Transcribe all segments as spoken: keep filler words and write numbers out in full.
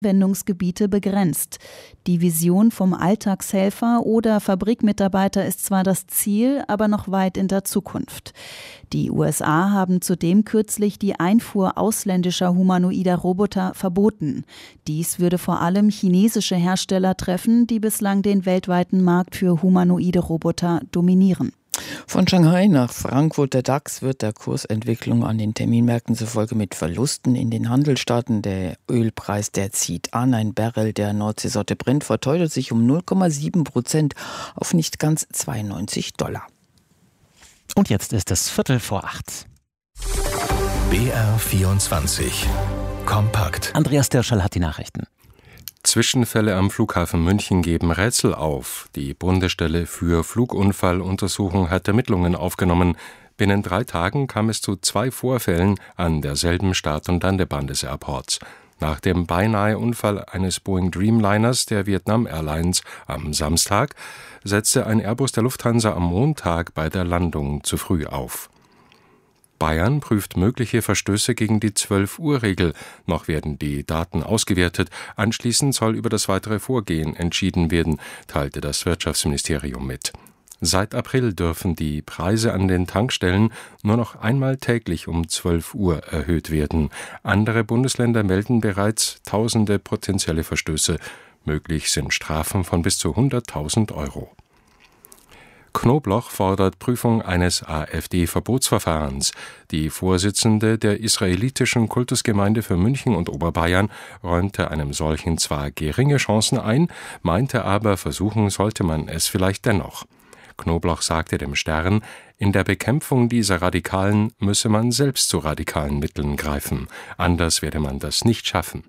Anwendungsgebiete begrenzt. Die Vision vom Alltagshelfer oder Fabrikmitarbeiter ist zwar das Ziel, aber noch weit in der Zukunft. Die U S A haben zudem kürzlich die Einfuhr ausländischer humanoider Roboter verboten. Dies würde vor allem chinesische Hersteller treffen, die bislang den weltweiten Markt für humanoide Roboter dominieren. Von Shanghai nach Frankfurt. Der DAX wird der Kursentwicklung an den Terminmärkten zufolge mit Verlusten in den Handelsstaaten. Der Ölpreis, der zieht an. Ein Barrel der Nordseesorte Brent verteuert sich um null Komma sieben Prozent auf nicht ganz zweiundneunzig Dollar. Und jetzt ist es Viertel vor acht. B R vierundzwanzig. Kompakt. Andreas Dirschall hat die Nachrichten. Zwischenfälle am Flughafen München geben Rätsel auf. Die Bundesstelle für Flugunfalluntersuchung hat Ermittlungen aufgenommen. Binnen drei Tagen kam es zu zwei Vorfällen an derselben Start- und Landebahn des Airports. Nach dem beinahe Unfall eines Boeing Dreamliners der Vietnam Airlines am Samstag setzte ein Airbus der Lufthansa am Montag bei der Landung zu früh auf. Bayern prüft mögliche Verstöße gegen die zwölf-Uhr-Regel. Noch werden die Daten ausgewertet. Anschließend soll über das weitere Vorgehen entschieden werden, teilte das Wirtschaftsministerium mit. Seit April dürfen die Preise an den Tankstellen nur noch einmal täglich um zwölf Uhr erhöht werden. Andere Bundesländer melden bereits tausende potenzielle Verstöße. Möglich sind Strafen von bis zu hunderttausend Euro. Knobloch fordert Prüfung eines AfD-Verbotsverfahrens. Die Vorsitzende der israelitischen Kultusgemeinde für München und Oberbayern räumte einem solchen zwar geringe Chancen ein, meinte aber, versuchen sollte man es vielleicht dennoch. Knobloch sagte dem Stern, in der Bekämpfung dieser Radikalen müsse man selbst zu radikalen Mitteln greifen. Anders werde man das nicht schaffen.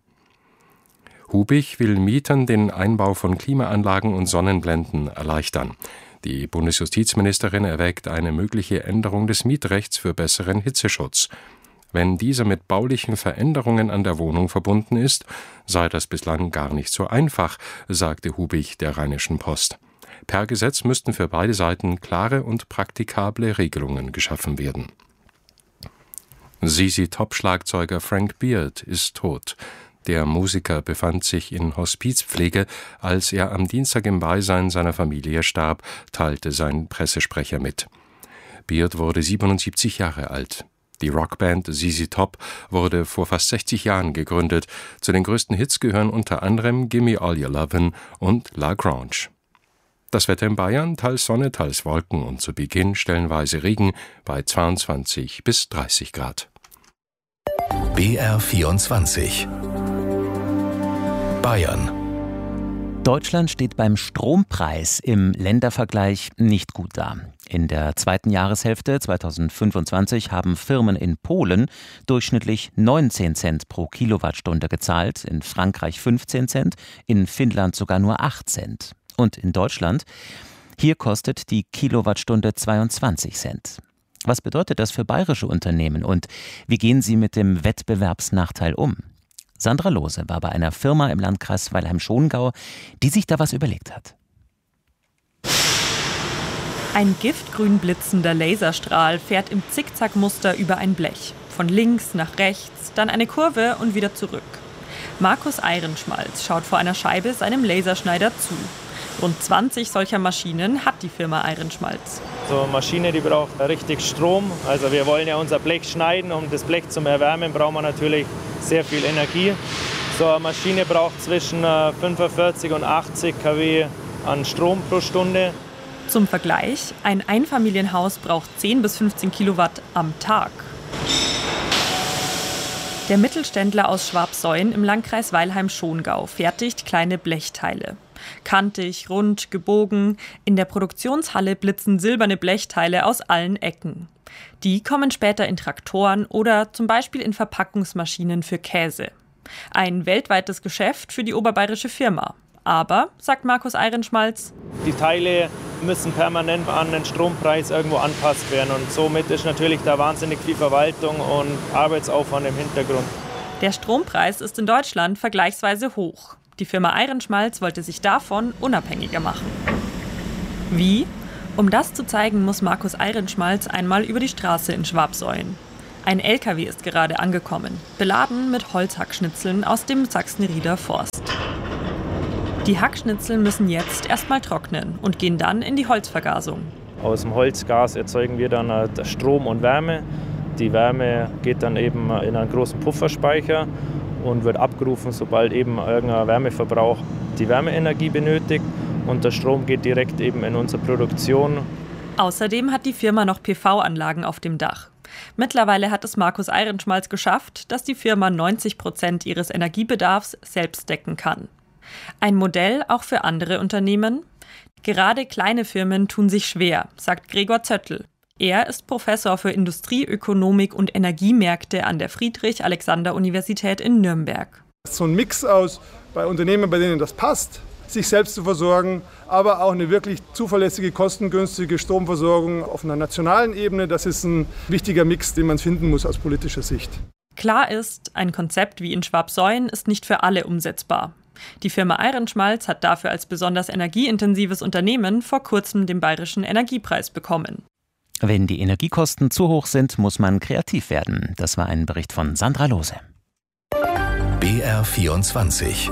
Hubich will Mietern den Einbau von Klimaanlagen und Sonnenblenden erleichtern. Die Bundesjustizministerin erwägt eine mögliche Änderung des Mietrechts für besseren Hitzeschutz. Wenn dieser mit baulichen Veränderungen an der Wohnung verbunden ist, sei das bislang gar nicht so einfach, sagte Hubich der Rheinischen Post. Per Gesetz müssten für beide Seiten klare und praktikable Regelungen geschaffen werden. Z Z Top-Schlagzeuger Frank Beard ist tot. Der Musiker befand sich in Hospizpflege, als er am Dienstag im Beisein seiner Familie starb, teilte sein Pressesprecher mit. Beard wurde siebenundsiebzig Jahre alt. Die Rockband Z Z Top wurde vor fast sechzig Jahren gegründet. Zu den größten Hits gehören unter anderem Gimme All Your Lovin' und La Grange. Das Wetter in Bayern, teils Sonne, teils Wolken und zu Beginn stellenweise Regen bei zweiundzwanzig bis dreißig Grad. B R vierundzwanzig. Bayern. Deutschland steht beim Strompreis im Ländervergleich nicht gut da. In der zweiten Jahreshälfte zweitausendfünfundzwanzig haben Firmen in Polen durchschnittlich neunzehn Cent pro Kilowattstunde gezahlt, in Frankreich fünfzehn Cent, in Finnland sogar nur acht Cent. Und in Deutschland, hier kostet die Kilowattstunde zweiundzwanzig Cent. Was bedeutet das für bayerische Unternehmen und wie gehen sie mit dem Wettbewerbsnachteil um? Sandra Lohse war bei einer Firma im Landkreis Weilheim-Schongau, die sich da was überlegt hat. Ein giftgrün blitzender Laserstrahl fährt im Zickzackmuster über ein Blech. Von links nach rechts, dann eine Kurve und wieder zurück. Markus Eirenschmalz schaut vor einer Scheibe seinem Laserschneider zu. Rund zwanzig solcher Maschinen hat die Firma Eirenschmalz. So eine Maschine, die braucht richtig Strom. Also wir wollen ja unser Blech schneiden. Um das Blech zu erwärmen, brauchen wir natürlich sehr viel Energie. So eine Maschine braucht zwischen fünfundvierzig und achtzig Kilowatt an Strom pro Stunde. Zum Vergleich, ein Einfamilienhaus braucht zehn bis fünfzehn Kilowatt am Tag. Der Mittelständler aus Schwabsäuen im Landkreis Weilheim-Schongau fertigt kleine Blechteile. Kantig, rund, gebogen. In der Produktionshalle blitzen silberne Blechteile aus allen Ecken. Die kommen später in Traktoren oder zum Beispiel in Verpackungsmaschinen für Käse. Ein weltweites Geschäft für die oberbayerische Firma. Aber, sagt Markus Eirenschmalz, die Teile müssen permanent an den Strompreis irgendwo angepasst werden. Und somit ist natürlich da wahnsinnig viel Verwaltung und Arbeitsaufwand im Hintergrund. Der Strompreis ist in Deutschland vergleichsweise hoch. Die Firma Eirenschmalz wollte sich davon unabhängiger machen. Wie? Um das zu zeigen, muss Markus Eirenschmalz einmal über die Straße in Schwabsäuen. Ein L K W ist gerade angekommen, beladen mit Holzhackschnitzeln aus dem Sachsenrieder Forst. Die Hackschnitzel müssen jetzt erstmal trocknen und gehen dann in die Holzvergasung. Aus dem Holzgas erzeugen wir dann Strom und Wärme. Die Wärme geht dann eben in einen großen Pufferspeicher und wird abgerufen, sobald eben irgendein Wärmeverbrauch die Wärmeenergie benötigt. Und der Strom geht direkt eben in unsere Produktion. Außerdem hat die Firma noch P V-Anlagen auf dem Dach. Mittlerweile hat es Markus Eirenschmalz geschafft, dass die Firma neunzig Prozent ihres Energiebedarfs selbst decken kann. Ein Modell auch für andere Unternehmen? Gerade kleine Firmen tun sich schwer, sagt Gregor Zöttl. Er ist Professor für Industrieökonomik und Energiemärkte an der Friedrich-Alexander-Universität in Nürnberg. So ein Mix aus bei Unternehmen, bei denen das passt, sich selbst zu versorgen, aber auch eine wirklich zuverlässige, kostengünstige Stromversorgung auf einer nationalen Ebene. Das ist ein wichtiger Mix, den man finden muss aus politischer Sicht. Klar ist, ein Konzept wie in Schwabsäulen ist nicht für alle umsetzbar. Die Firma Eirenschmalz hat dafür als besonders energieintensives Unternehmen vor kurzem den bayerischen Energiepreis bekommen. Wenn die Energiekosten zu hoch sind, muss man kreativ werden. Das war ein Bericht von Sandra Lose. B R vierundzwanzig.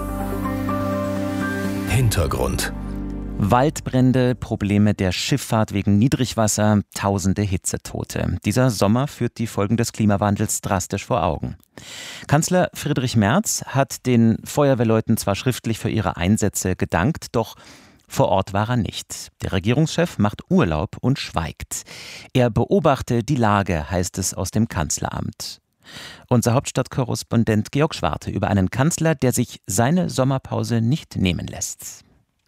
Hintergrund. Waldbrände, Probleme der Schifffahrt wegen Niedrigwasser, tausende Hitzetote. Dieser Sommer führt die Folgen des Klimawandels drastisch vor Augen. Kanzler Friedrich Merz hat den Feuerwehrleuten zwar schriftlich für ihre Einsätze gedankt, doch vor Ort war er nicht. Der Regierungschef macht Urlaub und schweigt. Er beobachte die Lage, heißt es aus dem Kanzleramt. Unser Hauptstadtkorrespondent Georg Schwarte über einen Kanzler, der sich seine Sommerpause nicht nehmen lässt.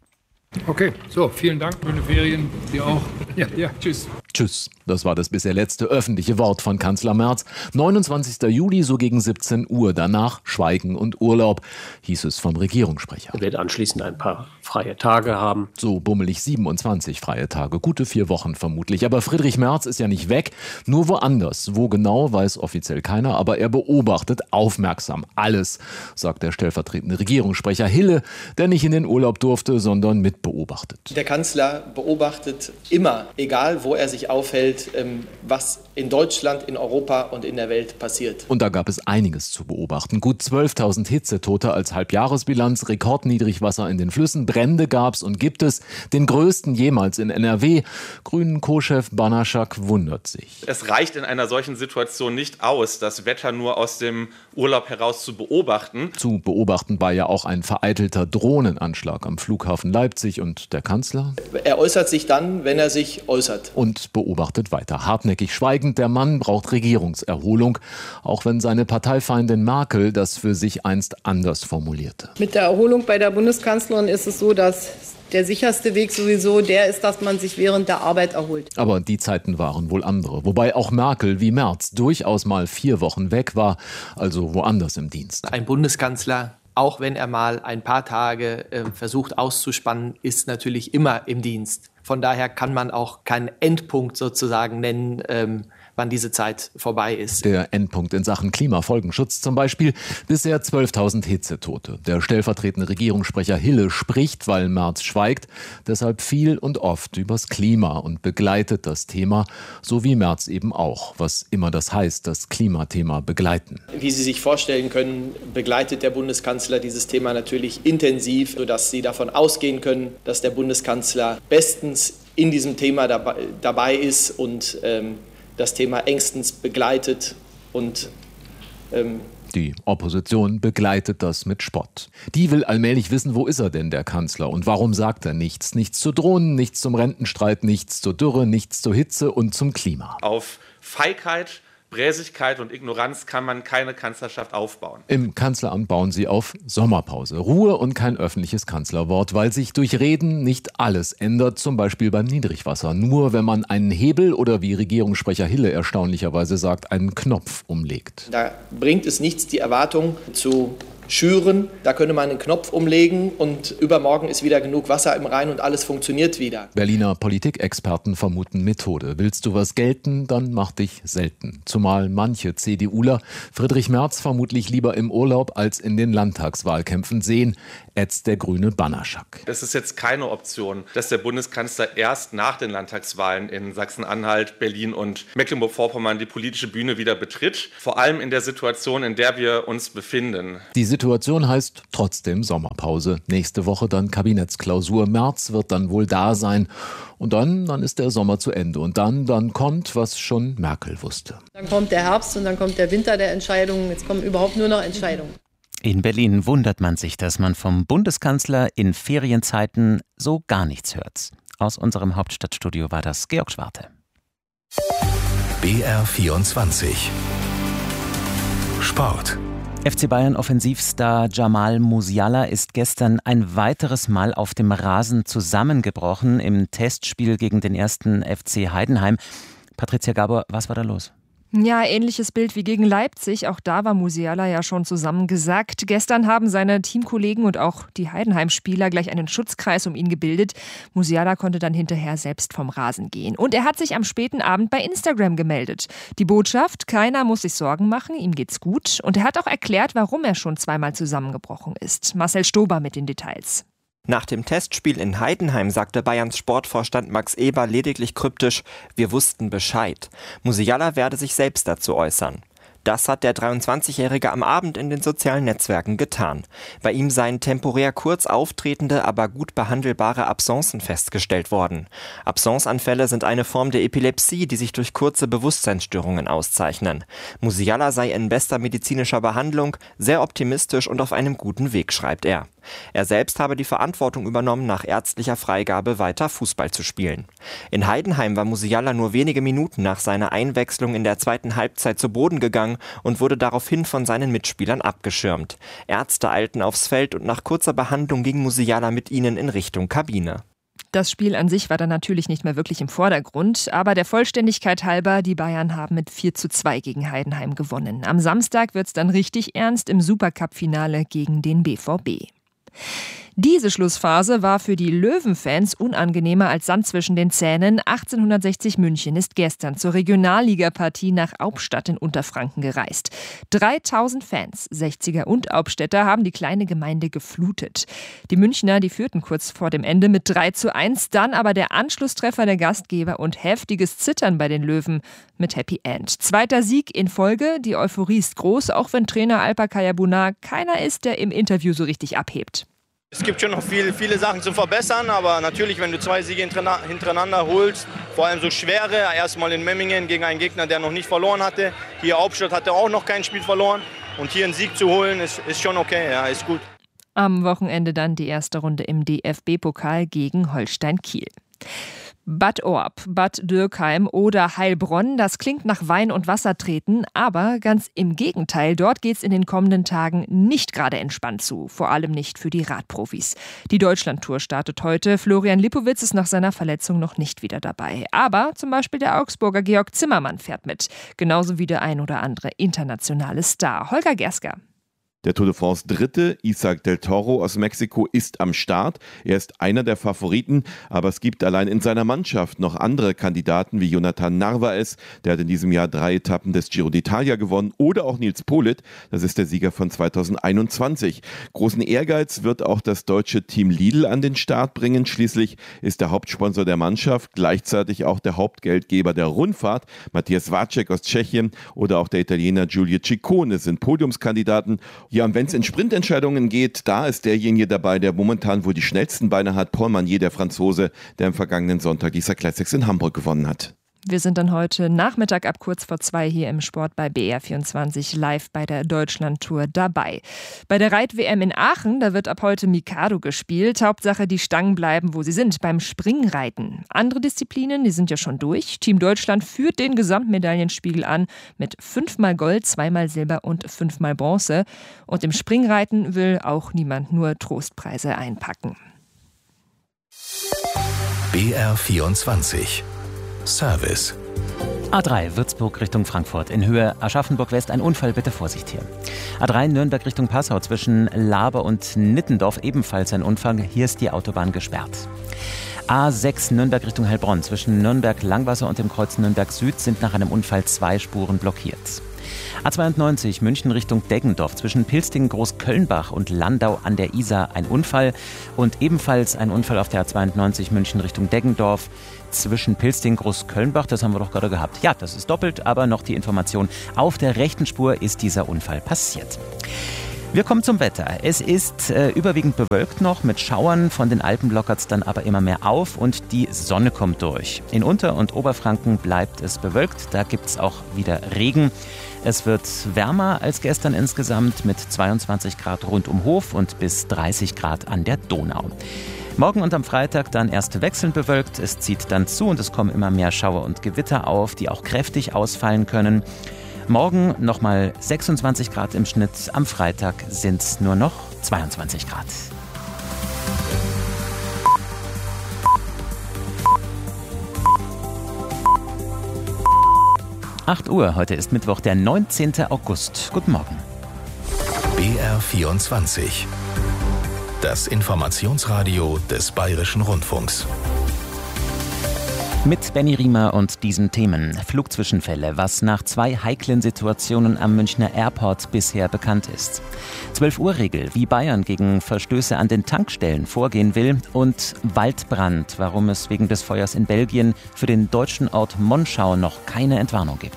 Okay, so, vielen Dank. Schöne Ferien, dir auch. Ja, ja, tschüss. Tschüss. Das war das bisher letzte öffentliche Wort von Kanzler Merz. neunundzwanzigster Juli, so gegen siebzehn Uhr. Danach Schweigen und Urlaub, hieß es vom Regierungssprecher. Er wird anschließend ein paar freie Tage haben. So bummelig siebenundzwanzig freie Tage. Gute vier Wochen vermutlich. Aber Friedrich Merz ist ja nicht weg, nur woanders. Wo genau, weiß offiziell keiner. Aber er beobachtet aufmerksam alles, sagt der stellvertretende Regierungssprecher Hille, der nicht in den Urlaub durfte, sondern mitbeobachtet. Der Kanzler beobachtet immer, egal wo er sich aufhält, was in Deutschland, in Europa und in der Welt passiert. Und da gab es einiges zu beobachten. Gut zwölftausend Hitzetote als Halbjahresbilanz, Rekordniedrigwasser in den Flüssen, Brände gab's und gibt es, den größten jemals in N R W. Grünen Co-Chef Banaschak wundert sich. Es reicht in einer solchen Situation nicht aus, das Wetter nur aus dem Urlaub heraus zu beobachten. Zu beobachten war ja auch ein vereitelter Drohnenanschlag am Flughafen Leipzig und der Kanzler? Er äußert sich dann, wenn er sich äußert. Und beobachtet weiter. Hartnäckig schweigend, der Mann braucht Regierungserholung, auch wenn seine Parteifeindin Merkel das für sich einst anders formulierte. Mit der Erholung bei der Bundeskanzlerin ist es so, dass der sicherste Weg sowieso der ist, dass man sich während der Arbeit erholt. Aber die Zeiten waren wohl andere. Wobei auch Merkel wie Merz durchaus mal vier Wochen weg war, also woanders im Dienst. Ein Bundeskanzler, auch wenn er mal ein paar Tage äh, versucht auszuspannen, ist natürlich immer im Dienst. Von daher kann man auch keinen Endpunkt sozusagen nennen, ähm, wann diese Zeit vorbei ist. Der Endpunkt in Sachen Klimafolgenschutz zum Beispiel. Bisher zwölftausend Hitzetote. Der stellvertretende Regierungssprecher Hille spricht, weil Merz schweigt, deshalb viel und oft übers Klima und begleitet das Thema, so wie Merz eben auch, was immer das heißt, das Klimathema begleiten. Wie Sie sich vorstellen können, begleitet der Bundeskanzler dieses Thema natürlich intensiv, sodass Sie davon ausgehen können, dass der Bundeskanzler bestens in diesem Thema dabei, dabei ist und ähm, das Thema engstens begleitet und ähm Die Opposition begleitet das mit Spott. Die will allmählich wissen, wo ist er denn, der Kanzler? Und warum sagt er nichts? Nichts zu Drohnen, nichts zum Rentenstreit, nichts zur Dürre, nichts zur Hitze und zum Klima. Auf Feigheit, Bräsigkeit und Ignoranz kann man keine Kanzlerschaft aufbauen. Im Kanzleramt bauen sie auf Sommerpause. Ruhe und kein öffentliches Kanzlerwort, weil sich durch Reden nicht alles ändert, zum Beispiel beim Niedrigwasser. Nur wenn man einen Hebel oder, wie Regierungssprecher Hille erstaunlicherweise sagt, einen Knopf umlegt. Da bringt es nichts, die Erwartung zu schüren. Da könnte man einen Knopf umlegen und übermorgen ist wieder genug Wasser im Rhein und alles funktioniert wieder. Berliner Politikexperten vermuten Methode. Willst du was gelten, dann mach dich selten. Zumal manche CDUler Friedrich Merz vermutlich lieber im Urlaub als in den Landtagswahlkämpfen sehen, ätzt der grüne Banaschack. Es ist jetzt keine Option, dass der Bundeskanzler erst nach den Landtagswahlen in Sachsen-Anhalt, Berlin und Mecklenburg-Vorpommern die politische Bühne wieder betritt. Vor allem in der Situation, in der wir uns befinden. Die Situation heißt trotzdem Sommerpause. Nächste Woche dann Kabinettsklausur. Merz wird dann wohl da sein. Und dann, dann ist der Sommer zu Ende. Und dann, dann kommt, was schon Merkel wusste. Dann kommt der Herbst und dann kommt der Winter der Entscheidungen. Jetzt kommen überhaupt nur noch Entscheidungen. In Berlin wundert man sich, dass man vom Bundeskanzler in Ferienzeiten so gar nichts hört. Aus unserem Hauptstadtstudio war das Georg Schwarte. B R vierundzwanzig Sport. F C Bayern Offensivstar Jamal Musiala ist gestern ein weiteres Mal auf dem Rasen zusammengebrochen im Testspiel gegen den ersten F C Heidenheim. Patricia Gabor, was war da los? Ja, ähnliches Bild wie gegen Leipzig. Auch da war Musiala ja schon zusammengesackt. Gestern haben seine Teamkollegen und auch die Heidenheim-Spieler gleich einen Schutzkreis um ihn gebildet. Musiala konnte dann hinterher selbst vom Rasen gehen. Und er hat sich am späten Abend bei Instagram gemeldet. Die Botschaft: Keiner muss sich Sorgen machen, ihm geht's gut. Und er hat auch erklärt, warum er schon zweimal zusammengebrochen ist. Marcel Stober mit den Details. Nach dem Testspiel in Heidenheim sagte Bayerns Sportvorstand Max Eber lediglich kryptisch: Wir wussten Bescheid. Musiala werde sich selbst dazu äußern. Das hat der dreiundzwanzigjährige am Abend in den sozialen Netzwerken getan. Bei ihm seien temporär kurz auftretende, aber gut behandelbare Absencen festgestellt worden. Absenceanfälle sind eine Form der Epilepsie, die sich durch kurze Bewusstseinsstörungen auszeichnen. Musiala sei in bester medizinischer Behandlung, sehr optimistisch und auf einem guten Weg, schreibt er. Er selbst habe die Verantwortung übernommen, nach ärztlicher Freigabe weiter Fußball zu spielen. In Heidenheim war Musiala nur wenige Minuten nach seiner Einwechslung in der zweiten Halbzeit zu Boden gegangen und wurde daraufhin von seinen Mitspielern abgeschirmt. Ärzte eilten aufs Feld und nach kurzer Behandlung ging Musiala mit ihnen in Richtung Kabine. Das Spiel an sich war dann natürlich nicht mehr wirklich im Vordergrund, aber der Vollständigkeit halber, die Bayern haben mit vier zu zwei gegen Heidenheim gewonnen. Am Samstag wird's dann richtig ernst im Supercup-Finale gegen den B V B. Diese Schlussphase war für die Löwenfans unangenehmer als Sand zwischen den Zähnen. achtzehnhundertsechzig München ist gestern zur Regionalligapartie nach Aubstadt in Unterfranken gereist. dreitausend Fans, sechziger und Aubstädter, haben die kleine Gemeinde geflutet. Die Münchner, die führten kurz vor dem Ende mit drei zu eins, dann aber der Anschlusstreffer der Gastgeber und heftiges Zittern bei den Löwen mit Happy End. Zweiter Sieg in Folge, die Euphorie ist groß, auch wenn Trainer Alper Kayabuna keiner ist, der im Interview so richtig abhebt. Es gibt schon noch viel, viele Sachen zu verbessern, aber natürlich, wenn du zwei Siege hintereinander holst, vor allem so schwere, erstmal in Memmingen gegen einen Gegner, der noch nicht verloren hatte, hier Hauptstadt hatte auch noch kein Spiel verloren und hier einen Sieg zu holen, ist, ist schon okay, ja, ist gut. Am Wochenende dann die erste Runde im D F B-Pokal gegen Holstein Kiel. Bad Orb, Bad Dürkheim oder Heilbronn, das klingt nach Wein- und Wassertreten, aber ganz im Gegenteil, dort geht's in den kommenden Tagen nicht gerade entspannt zu, vor allem nicht für die Radprofis. Die Deutschlandtour startet heute, Florian Lipowitz ist nach seiner Verletzung noch nicht wieder dabei, aber zum Beispiel der Augsburger Georg Zimmermann fährt mit, genauso wie der ein oder andere internationale Star. Holger Gersker. Der Tour de France Dritte, Isaac del Toro aus Mexiko, ist am Start. Er ist einer der Favoriten, aber es gibt allein in seiner Mannschaft noch andere Kandidaten wie Jonathan Narvaez, der hat in diesem Jahr drei Etappen des Giro d'Italia gewonnen, oder auch Nils Politt, das ist der Sieger von zweitausendeinundzwanzig. Großen Ehrgeiz wird auch das deutsche Team Lidl an den Start bringen. Schließlich ist der Hauptsponsor der Mannschaft gleichzeitig auch der Hauptgeldgeber der Rundfahrt. Matthias Wacek aus Tschechien oder auch der Italiener Giulio Ciccone sind Podiumskandidaten. Ja, und wenn es in Sprintentscheidungen geht, da ist derjenige dabei, der momentan wohl die schnellsten Beine hat, Paul Magnier, der Franzose, der am vergangenen Sonntag die Classics in Hamburg gewonnen hat. Wir sind dann heute Nachmittag ab kurz vor zwei hier im Sport bei B R vierundzwanzig live bei der Deutschlandtour dabei. Bei der Reit-W M in Aachen, da wird ab heute Mikado gespielt. Hauptsache, die Stangen bleiben, wo sie sind, beim Springreiten. Andere Disziplinen, die sind ja schon durch. Team Deutschland führt den Gesamtmedaillenspiegel an mit fünfmal Gold, zweimal Silber und fünfmal Bronze. Und im Springreiten will auch niemand nur Trostpreise einpacken. B R vierundzwanzig Service. A drei Würzburg Richtung Frankfurt. In Höhe Aschaffenburg-West ein Unfall, bitte Vorsicht hier. A drei Nürnberg Richtung Passau zwischen Laber und Nittendorf ebenfalls ein Unfall. Hier ist die Autobahn gesperrt. A sechs Nürnberg Richtung Heilbronn. Zwischen Nürnberg-Langwasser und dem Kreuz Nürnberg Süd sind nach einem Unfall zwei Spuren blockiert. A zweiundneunzig München Richtung Deggendorf. Zwischen Pilstingen, Großkölnbach und Landau an der Isar ein Unfall. Und ebenfalls ein Unfall auf der A zweiundneunzig München Richtung Deggendorf. Zwischen Pilsting, Großkölnbach, das haben wir doch gerade gehabt. Ja, das ist doppelt, aber noch die Information. Auf der rechten Spur ist dieser Unfall passiert. Wir kommen zum Wetter. Es ist äh, überwiegend bewölkt noch mit Schauern. Von den Alpen lockert es dann aber immer mehr auf und die Sonne kommt durch. In Unter- und Oberfranken bleibt es bewölkt. Da gibt es auch wieder Regen. Es wird wärmer als gestern insgesamt mit zweiundzwanzig Grad rund um Hof und bis dreißig Grad an der Donau. Morgen und am Freitag dann erst wechselnd bewölkt. Es zieht dann zu und es kommen immer mehr Schauer und Gewitter auf, die auch kräftig ausfallen können. Morgen nochmal sechsundzwanzig Grad im Schnitt. Am Freitag sind es nur noch zweiundzwanzig Grad. acht Uhr, heute ist Mittwoch, der neunzehnten August. Guten Morgen. B R vierundzwanzig. Das Informationsradio des Bayerischen Rundfunks. Mit Benny Riemer und diesen Themen. Flugzwischenfälle, was nach zwei heiklen Situationen am Münchner Airport bisher bekannt ist. zwölf Uhr Regel, wie Bayern gegen Verstöße an den Tankstellen vorgehen will. Und Waldbrand, warum es wegen des Feuers in Belgien für den deutschen Ort Monschau noch keine Entwarnung gibt.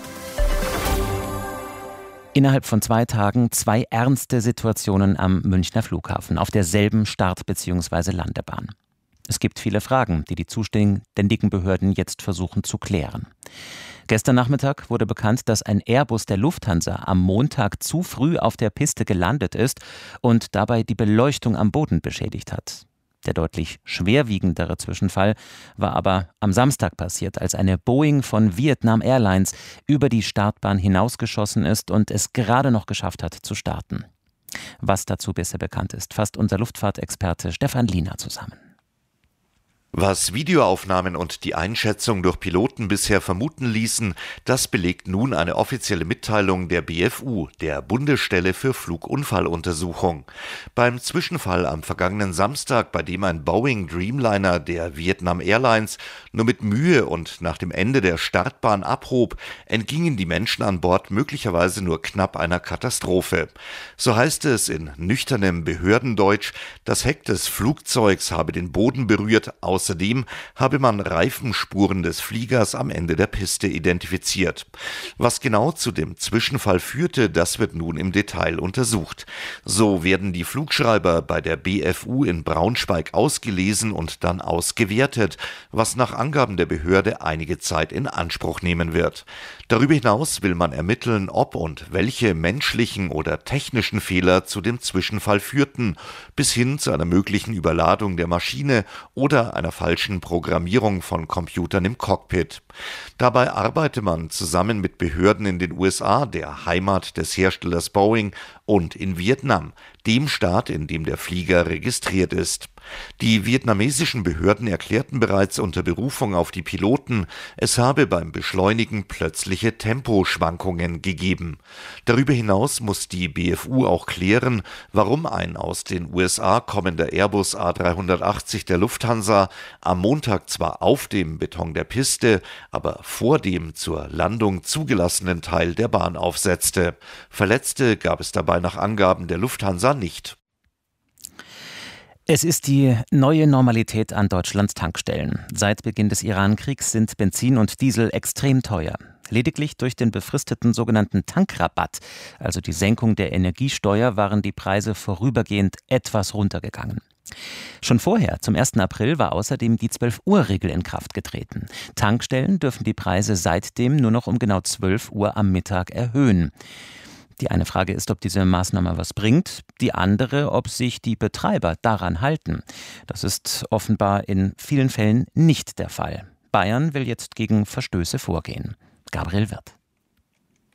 Innerhalb von zwei Tagen zwei ernste Situationen am Münchner Flughafen auf derselben Start- bzw. Landebahn. Es gibt viele Fragen, die die zuständigen Behörden jetzt versuchen zu klären. Gestern Nachmittag wurde bekannt, dass ein Airbus der Lufthansa am Montag zu früh auf der Piste gelandet ist und dabei die Beleuchtung am Boden beschädigt hat. Der deutlich schwerwiegendere Zwischenfall war aber am Samstag passiert, als eine Boeing von Vietnam Airlines über die Startbahn hinausgeschossen ist und es gerade noch geschafft hat zu starten. Was dazu bisher bekannt ist, fasst unser Luftfahrtexperte Stefan Liener zusammen. Was Videoaufnahmen und die Einschätzung durch Piloten bisher vermuten ließen, das belegt nun eine offizielle Mitteilung der B F U, der Bundesstelle für Flugunfalluntersuchung. Beim Zwischenfall am vergangenen Samstag, bei dem ein Boeing Dreamliner der Vietnam Airlines nur mit Mühe und nach dem Ende der Startbahn abhob, entgingen die Menschen an Bord möglicherweise nur knapp einer Katastrophe. So heißt es in nüchternem Behördendeutsch, das Heck des Flugzeugs habe den Boden berührt, Außerdem habe man Reifenspuren des Fliegers am Ende der Piste identifiziert. Was genau zu dem Zwischenfall führte, das wird nun im Detail untersucht. So werden die Flugschreiber bei der B F U in Braunschweig ausgelesen und dann ausgewertet, was nach Angaben der Behörde einige Zeit in Anspruch nehmen wird. Darüber hinaus will man ermitteln, ob und welche menschlichen oder technischen Fehler zu dem Zwischenfall führten, bis hin zu einer möglichen Überladung der Maschine oder einer falschen Programmierung von Computern im Cockpit. Dabei arbeite man zusammen mit Behörden in den U S A, der Heimat des Herstellers Boeing, und in Vietnam, dem Staat, in dem der Flieger registriert ist. Die vietnamesischen Behörden erklärten bereits unter Berufung auf die Piloten, es habe beim Beschleunigen plötzliche Temposchwankungen gegeben. Darüber hinaus muss die B F U auch klären, warum ein aus den U S A kommender Airbus A dreihundertachtzig der Lufthansa am Montag zwar auf dem Beton der Piste, aber vor dem zur Landung zugelassenen Teil der Bahn aufsetzte. Verletzte gab es dabei nach Angaben der Lufthansa nicht. Es ist die neue Normalität an Deutschlands Tankstellen. Seit Beginn des Iran-Kriegs sind Benzin und Diesel extrem teuer. Lediglich durch den befristeten sogenannten Tankrabatt, also die Senkung der Energiesteuer, waren die Preise vorübergehend etwas runtergegangen. Schon vorher, zum ersten April, war außerdem die zwölf Uhr Regel in Kraft getreten. Tankstellen dürfen die Preise seitdem nur noch um genau zwölf Uhr am Mittag erhöhen. Die eine Frage ist, ob diese Maßnahme was bringt, die andere, ob sich die Betreiber daran halten. Das ist offenbar in vielen Fällen nicht der Fall. Bayern will jetzt gegen Verstöße vorgehen. Gabriel Wirth.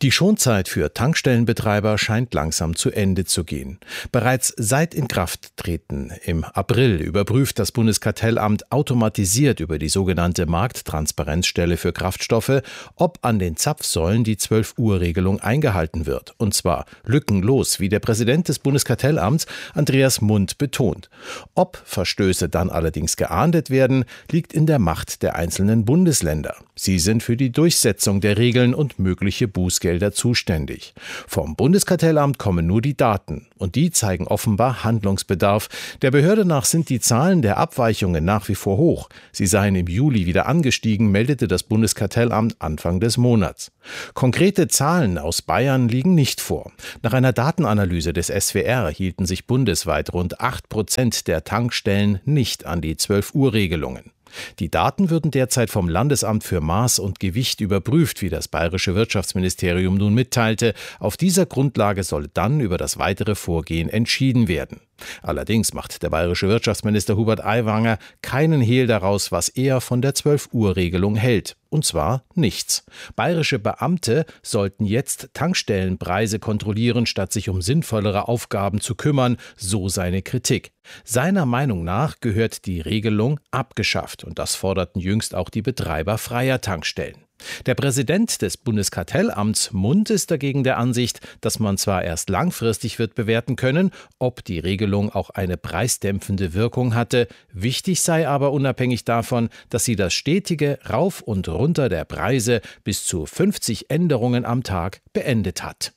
Die Schonzeit für Tankstellenbetreiber scheint langsam zu Ende zu gehen. Bereits seit Inkrafttreten im April überprüft das Bundeskartellamt automatisiert über die sogenannte Markttransparenzstelle für Kraftstoffe, ob an den Zapfsäulen die zwölf-Uhr-Regelung eingehalten wird. Und zwar lückenlos, wie der Präsident des Bundeskartellamts Andreas Mund betont. Ob Verstöße dann allerdings geahndet werden, liegt in der Macht der einzelnen Bundesländer. Sie sind für die Durchsetzung der Regeln und mögliche Bußgelder zuständig. Vom Bundeskartellamt kommen nur die Daten und die zeigen offenbar Handlungsbedarf. Der Behörde nach sind die Zahlen der Abweichungen nach wie vor hoch. Sie seien im Juli wieder angestiegen, meldete das Bundeskartellamt Anfang des Monats. Konkrete Zahlen aus Bayern liegen nicht vor. Nach einer Datenanalyse des S W R hielten sich bundesweit rund acht Prozent der Tankstellen nicht an die zwölf-Uhr-Regelungen. Die Daten würden derzeit vom Landesamt für Maß und Gewicht überprüft, wie das bayerische Wirtschaftsministerium nun mitteilte. Auf dieser Grundlage solle dann über das weitere Vorgehen entschieden werden. Allerdings macht der bayerische Wirtschaftsminister Hubert Aiwanger keinen Hehl daraus, was er von der zwölf-Uhr-Regelung hält. Und zwar nichts. Bayerische Beamte sollten jetzt Tankstellenpreise kontrollieren, statt sich um sinnvollere Aufgaben zu kümmern, so seine Kritik. Seiner Meinung nach gehört die Regelung abgeschafft und das forderten jüngst auch die Betreiber freier Tankstellen. Der Präsident des Bundeskartellamts Mund ist dagegen der Ansicht, dass man zwar erst langfristig wird bewerten können, ob die Regelung auch eine preisdämpfende Wirkung hatte, wichtig sei aber unabhängig davon, dass sie das stetige Rauf und Runter der Preise bis zu fünfzig Änderungen am Tag beendet hat.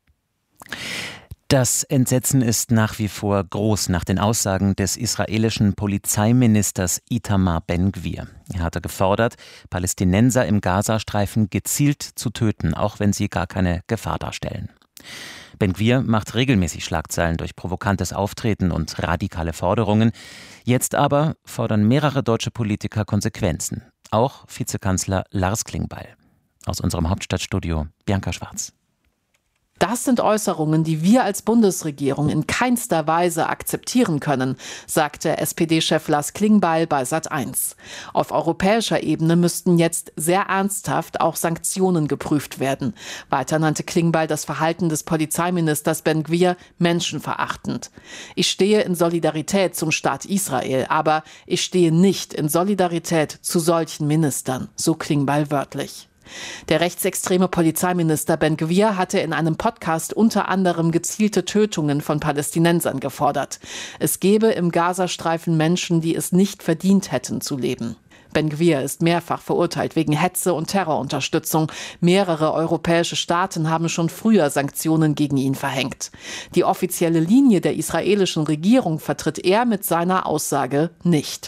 Das Entsetzen ist nach wie vor groß nach den Aussagen des israelischen Polizeiministers Itamar Ben-Gvir. Er hatte gefordert, Palästinenser im Gazastreifen gezielt zu töten, auch wenn sie gar keine Gefahr darstellen. Ben-Gvir macht regelmäßig Schlagzeilen durch provokantes Auftreten und radikale Forderungen. Jetzt aber fordern mehrere deutsche Politiker Konsequenzen. Auch Vizekanzler Lars Klingbeil. Aus unserem Hauptstadtstudio Bianca Schwarz. Das sind Äußerungen, die wir als Bundesregierung in keinster Weise akzeptieren können, sagte S P D-Chef Lars Klingbeil bei Sat eins. Auf europäischer Ebene müssten jetzt sehr ernsthaft auch Sanktionen geprüft werden. Weiter nannte Klingbeil das Verhalten des Polizeiministers Ben-Gvir menschenverachtend. Ich stehe in Solidarität zum Staat Israel, aber ich stehe nicht in Solidarität zu solchen Ministern, so Klingbeil wörtlich. Der rechtsextreme Polizeiminister Ben-Gvir hatte in einem Podcast unter anderem gezielte Tötungen von Palästinensern gefordert. Es gebe im Gazastreifen Menschen, die es nicht verdient hätten zu leben. Ben-Gvir ist mehrfach verurteilt wegen Hetze und Terrorunterstützung. Mehrere europäische Staaten haben schon früher Sanktionen gegen ihn verhängt. Die offizielle Linie der israelischen Regierung vertritt er mit seiner Aussage nicht.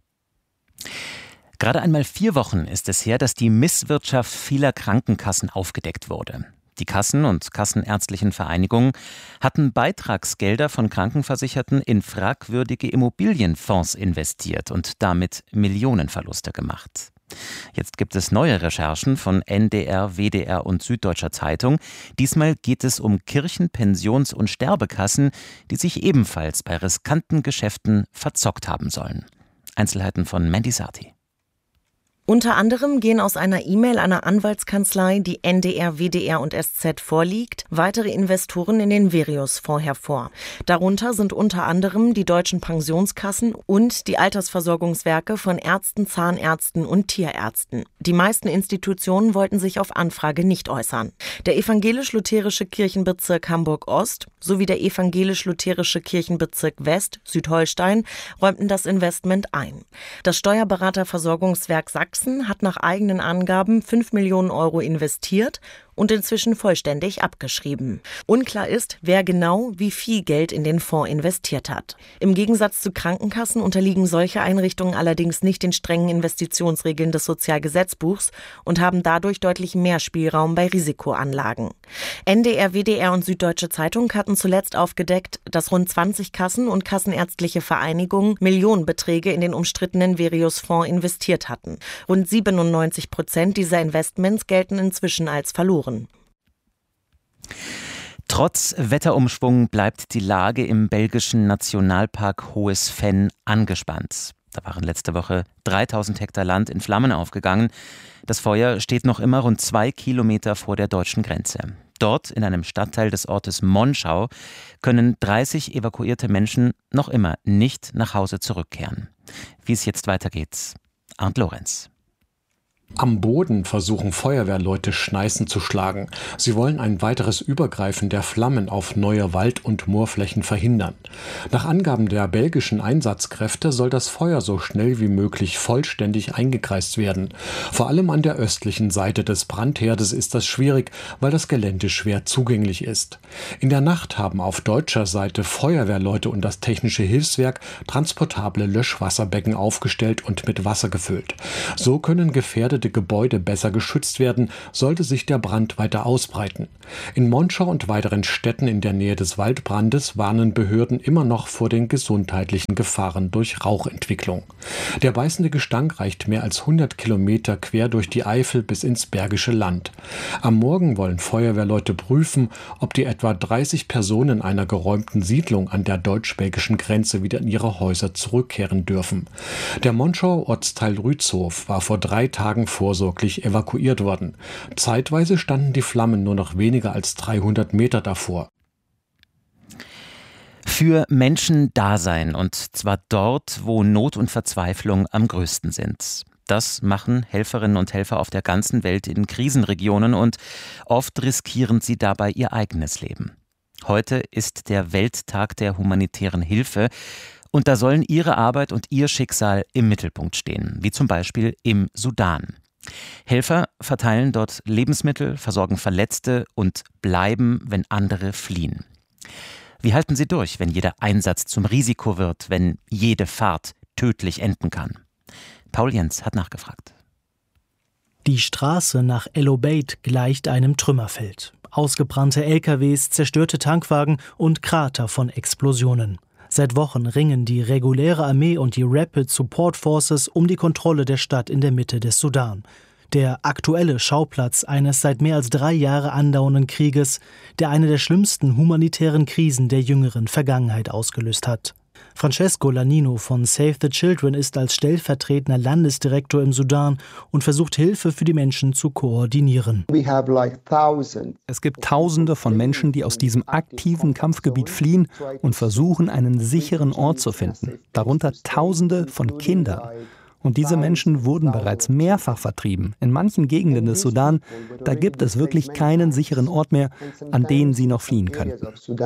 Gerade einmal vier Wochen ist es her, dass die Misswirtschaft vieler Krankenkassen aufgedeckt wurde. Die Kassen und kassenärztlichen Vereinigungen hatten Beitragsgelder von Krankenversicherten in fragwürdige Immobilienfonds investiert und damit Millionenverluste gemacht. Jetzt gibt es neue Recherchen von N D R, W D R und Süddeutscher Zeitung. Diesmal geht es um Kirchen-, Pensions- und Sterbekassen, die sich ebenfalls bei riskanten Geschäften verzockt haben sollen. Einzelheiten von Mandy Sarti. Unter anderem gehen aus einer E-Mail einer Anwaltskanzlei, die N D R, W D R und S Z vorliegt, weitere Investoren in den Virios-Fonds hervor. Darunter sind unter anderem die deutschen Pensionskassen und die Altersversorgungswerke von Ärzten, Zahnärzten und Tierärzten. Die meisten Institutionen wollten sich auf Anfrage nicht äußern. Der evangelisch-lutherische Kirchenbezirk Hamburg-Ost sowie der evangelisch-lutherische Kirchenbezirk West, Südholstein, räumten das Investment ein. Das Steuerberaterversorgungswerk Sachsen hat nach eigenen Angaben fünf Millionen Euro investiert und inzwischen vollständig abgeschrieben. Unklar ist, wer genau wie viel Geld in den Fonds investiert hat. Im Gegensatz zu Krankenkassen unterliegen solche Einrichtungen allerdings nicht den strengen Investitionsregeln des Sozialgesetzbuchs und haben dadurch deutlich mehr Spielraum bei Risikoanlagen. N D R, W D R und Süddeutsche Zeitung hatten zuletzt aufgedeckt, dass rund zwanzig Kassen und kassenärztliche Vereinigungen Millionenbeträge in den umstrittenen Virios-Fonds investiert hatten. Rund siebenundneunzig Prozent dieser Investments gelten inzwischen als verloren. Trotz Wetterumschwung bleibt die Lage im belgischen Nationalpark Hohes Venn angespannt. Da waren letzte Woche dreitausend Hektar Land in Flammen aufgegangen. Das Feuer steht noch immer rund zwei Kilometer vor der deutschen Grenze. Dort, in einem Stadtteil des Ortes Monschau, können dreißig evakuierte Menschen noch immer nicht nach Hause zurückkehren. Wie es jetzt weitergeht, Arndt Lorenz. Am Boden versuchen Feuerwehrleute Schneisen zu schlagen. Sie wollen ein weiteres Übergreifen der Flammen auf neue Wald- und Moorflächen verhindern. Nach Angaben der belgischen Einsatzkräfte soll das Feuer so schnell wie möglich vollständig eingekreist werden. Vor allem an der östlichen Seite des Brandherdes ist das schwierig, weil das Gelände schwer zugänglich ist. In der Nacht haben auf deutscher Seite Feuerwehrleute und das Technische Hilfswerk transportable Löschwasserbecken aufgestellt und mit Wasser gefüllt. So können gefährdete Gebäude besser geschützt werden, sollte sich der Brand weiter ausbreiten. In Monschau und weiteren Städten in der Nähe des Waldbrandes warnen Behörden immer noch vor den gesundheitlichen Gefahren durch Rauchentwicklung. Der beißende Gestank reicht mehr als hundert Kilometer quer durch die Eifel bis ins Bergische Land. Am Morgen wollen Feuerwehrleute prüfen, ob die etwa dreißig Personen einer geräumten Siedlung an der deutsch-belgischen Grenze wieder in ihre Häuser zurückkehren dürfen. Der Monschauer Ortsteil Rützhof war vor drei Tagen vorsorglich evakuiert worden. Zeitweise standen die Flammen nur noch weniger als dreihundert Meter davor. Für Menschen da sein, und zwar dort, wo Not und Verzweiflung am größten sind. Das machen Helferinnen und Helfer auf der ganzen Welt in Krisenregionen, und oft riskieren sie dabei ihr eigenes Leben. Heute ist der Welttag der humanitären Hilfe. Und da sollen ihre Arbeit und ihr Schicksal im Mittelpunkt stehen, wie zum Beispiel im Sudan. Helfer verteilen dort Lebensmittel, versorgen Verletzte und bleiben, wenn andere fliehen. Wie halten sie durch, wenn jeder Einsatz zum Risiko wird, wenn jede Fahrt tödlich enden kann? Paul Jens hat nachgefragt. Die Straße nach El Obeid gleicht einem Trümmerfeld. Ausgebrannte L K Ws, zerstörte Tankwagen und Krater von Explosionen. Seit Wochen ringen die reguläre Armee und die Rapid Support Forces um die Kontrolle der Stadt in der Mitte des Sudan. Der aktuelle Schauplatz eines seit mehr als drei Jahre andauernden Krieges, der eine der schlimmsten humanitären Krisen der jüngeren Vergangenheit ausgelöst hat. Francesco Lanino von Save the Children ist als stellvertretender Landesdirektor im Sudan und versucht, Hilfe für die Menschen zu koordinieren. Es gibt Tausende von Menschen, die aus diesem aktiven Kampfgebiet fliehen und versuchen, einen sicheren Ort zu finden. Darunter Tausende von Kindern. Und diese Menschen wurden bereits mehrfach vertrieben. In manchen Gegenden des Sudan, da gibt es wirklich keinen sicheren Ort mehr, an den sie noch fliehen könnten.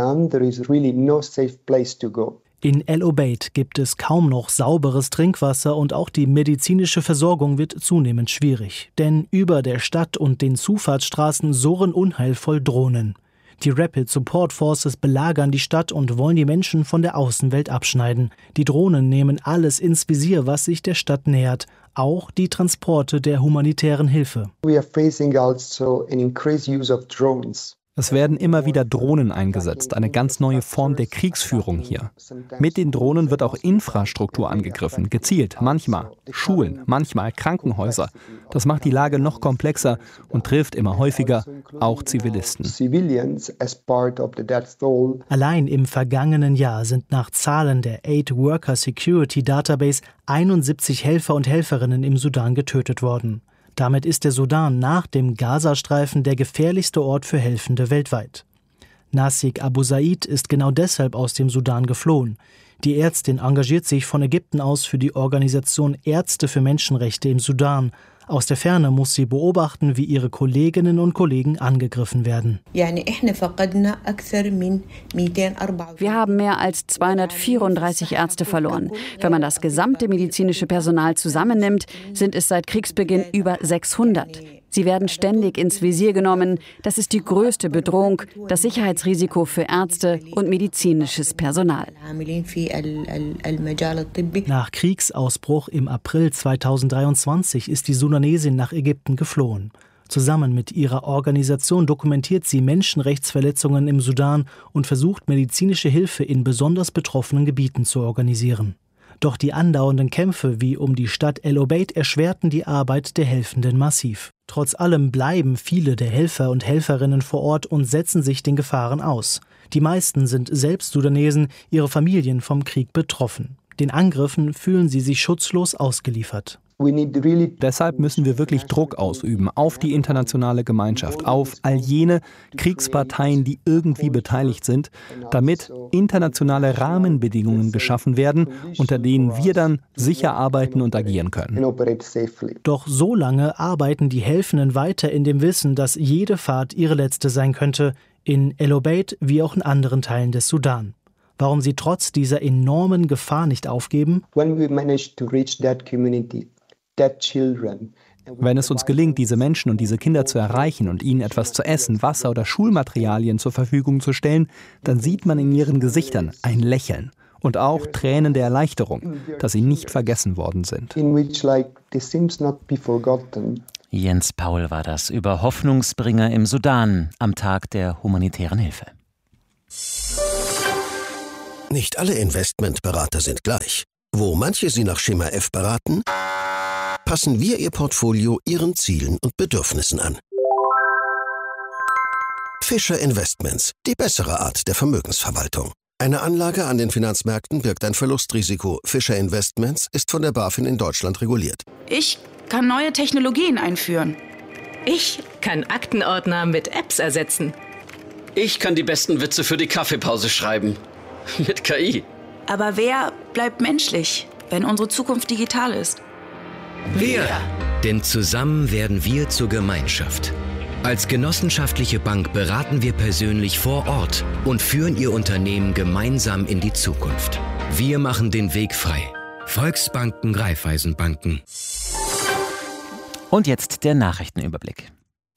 In El Obeid gibt es kaum noch sauberes Trinkwasser und auch die medizinische Versorgung wird zunehmend schwierig. Denn über der Stadt und den Zufahrtsstraßen surren unheilvoll Drohnen. Die Rapid Support Forces belagern die Stadt und wollen die Menschen von der Außenwelt abschneiden. Die Drohnen nehmen alles ins Visier, was sich der Stadt nähert. Auch die Transporte der humanitären Hilfe. We are facing also an increased use of drones. Es werden immer wieder Drohnen eingesetzt, eine ganz neue Form der Kriegsführung hier. Mit den Drohnen wird auch Infrastruktur angegriffen, gezielt, manchmal Schulen, manchmal Krankenhäuser. Das macht die Lage noch komplexer und trifft immer häufiger auch Zivilisten. Allein im vergangenen Jahr sind nach Zahlen der Aid Worker Security Database einundsiebzig Helfer und Helferinnen im Sudan getötet worden. Damit ist der Sudan nach dem Gazastreifen der gefährlichste Ort für Helfende weltweit. Nasik Abu Said ist genau deshalb aus dem Sudan geflohen. Die Ärztin engagiert sich von Ägypten aus für die Organisation Ärzte für Menschenrechte im Sudan. Aus der Ferne muss sie beobachten, wie ihre Kolleginnen und Kollegen angegriffen werden. Wir haben mehr als zweihundertvierunddreißig Ärzte verloren. Wenn man das gesamte medizinische Personal zusammennimmt, sind es seit Kriegsbeginn über sechshundert. Sie werden ständig ins Visier genommen. Das ist die größte Bedrohung, das Sicherheitsrisiko für Ärzte und medizinisches Personal. Nach Kriegsausbruch im April zweitausenddreiundzwanzig ist die Sudanesin nach Ägypten geflohen. Zusammen mit ihrer Organisation dokumentiert sie Menschenrechtsverletzungen im Sudan und versucht, medizinische Hilfe in besonders betroffenen Gebieten zu organisieren. Doch die andauernden Kämpfe wie um die Stadt El Obeid erschwerten die Arbeit der Helfenden massiv. Trotz allem bleiben viele der Helfer und Helferinnen vor Ort und setzen sich den Gefahren aus. Die meisten sind selbst Sudanesen, ihre Familien vom Krieg betroffen. Den Angriffen fühlen sie sich schutzlos ausgeliefert. Deshalb müssen wir wirklich Druck ausüben auf die internationale Gemeinschaft, auf all jene Kriegsparteien, die irgendwie beteiligt sind, damit internationale Rahmenbedingungen geschaffen werden, unter denen wir dann sicher arbeiten und agieren können. Doch so lange arbeiten die Helfenden weiter in dem Wissen, dass jede Fahrt ihre letzte sein könnte, in El Obeid wie auch in anderen Teilen des Sudan. Warum sie trotz dieser enormen Gefahr nicht aufgeben? Wenn es uns gelingt, diese Menschen und diese Kinder zu erreichen und ihnen etwas zu essen, Wasser oder Schulmaterialien zur Verfügung zu stellen, dann sieht man in ihren Gesichtern ein Lächeln und auch Tränen der Erleichterung, dass sie nicht vergessen worden sind. Jens Paul war das über Hoffnungsbringer im Sudan am Tag der humanitären Hilfe. Nicht alle Investmentberater sind gleich. Wo manche Sie nach Schema F beraten, passen wir Ihr Portfolio Ihren Zielen und Bedürfnissen an. Fischer Investments, die bessere Art der Vermögensverwaltung. Eine Anlage an den Finanzmärkten birgt ein Verlustrisiko. Fischer Investments ist von der BaFin in Deutschland reguliert. Ich kann neue Technologien einführen. Ich kann Aktenordner mit Apps ersetzen. Ich kann die besten Witze für die Kaffeepause schreiben. Mit K I. Aber wer bleibt menschlich, wenn unsere Zukunft digital ist? Wir. Denn zusammen werden wir zur Gemeinschaft. Als genossenschaftliche Bank beraten wir persönlich vor Ort und führen Ihr Unternehmen gemeinsam in die Zukunft. Wir machen den Weg frei. Volksbanken, Raiffeisenbanken. Und jetzt der Nachrichtenüberblick.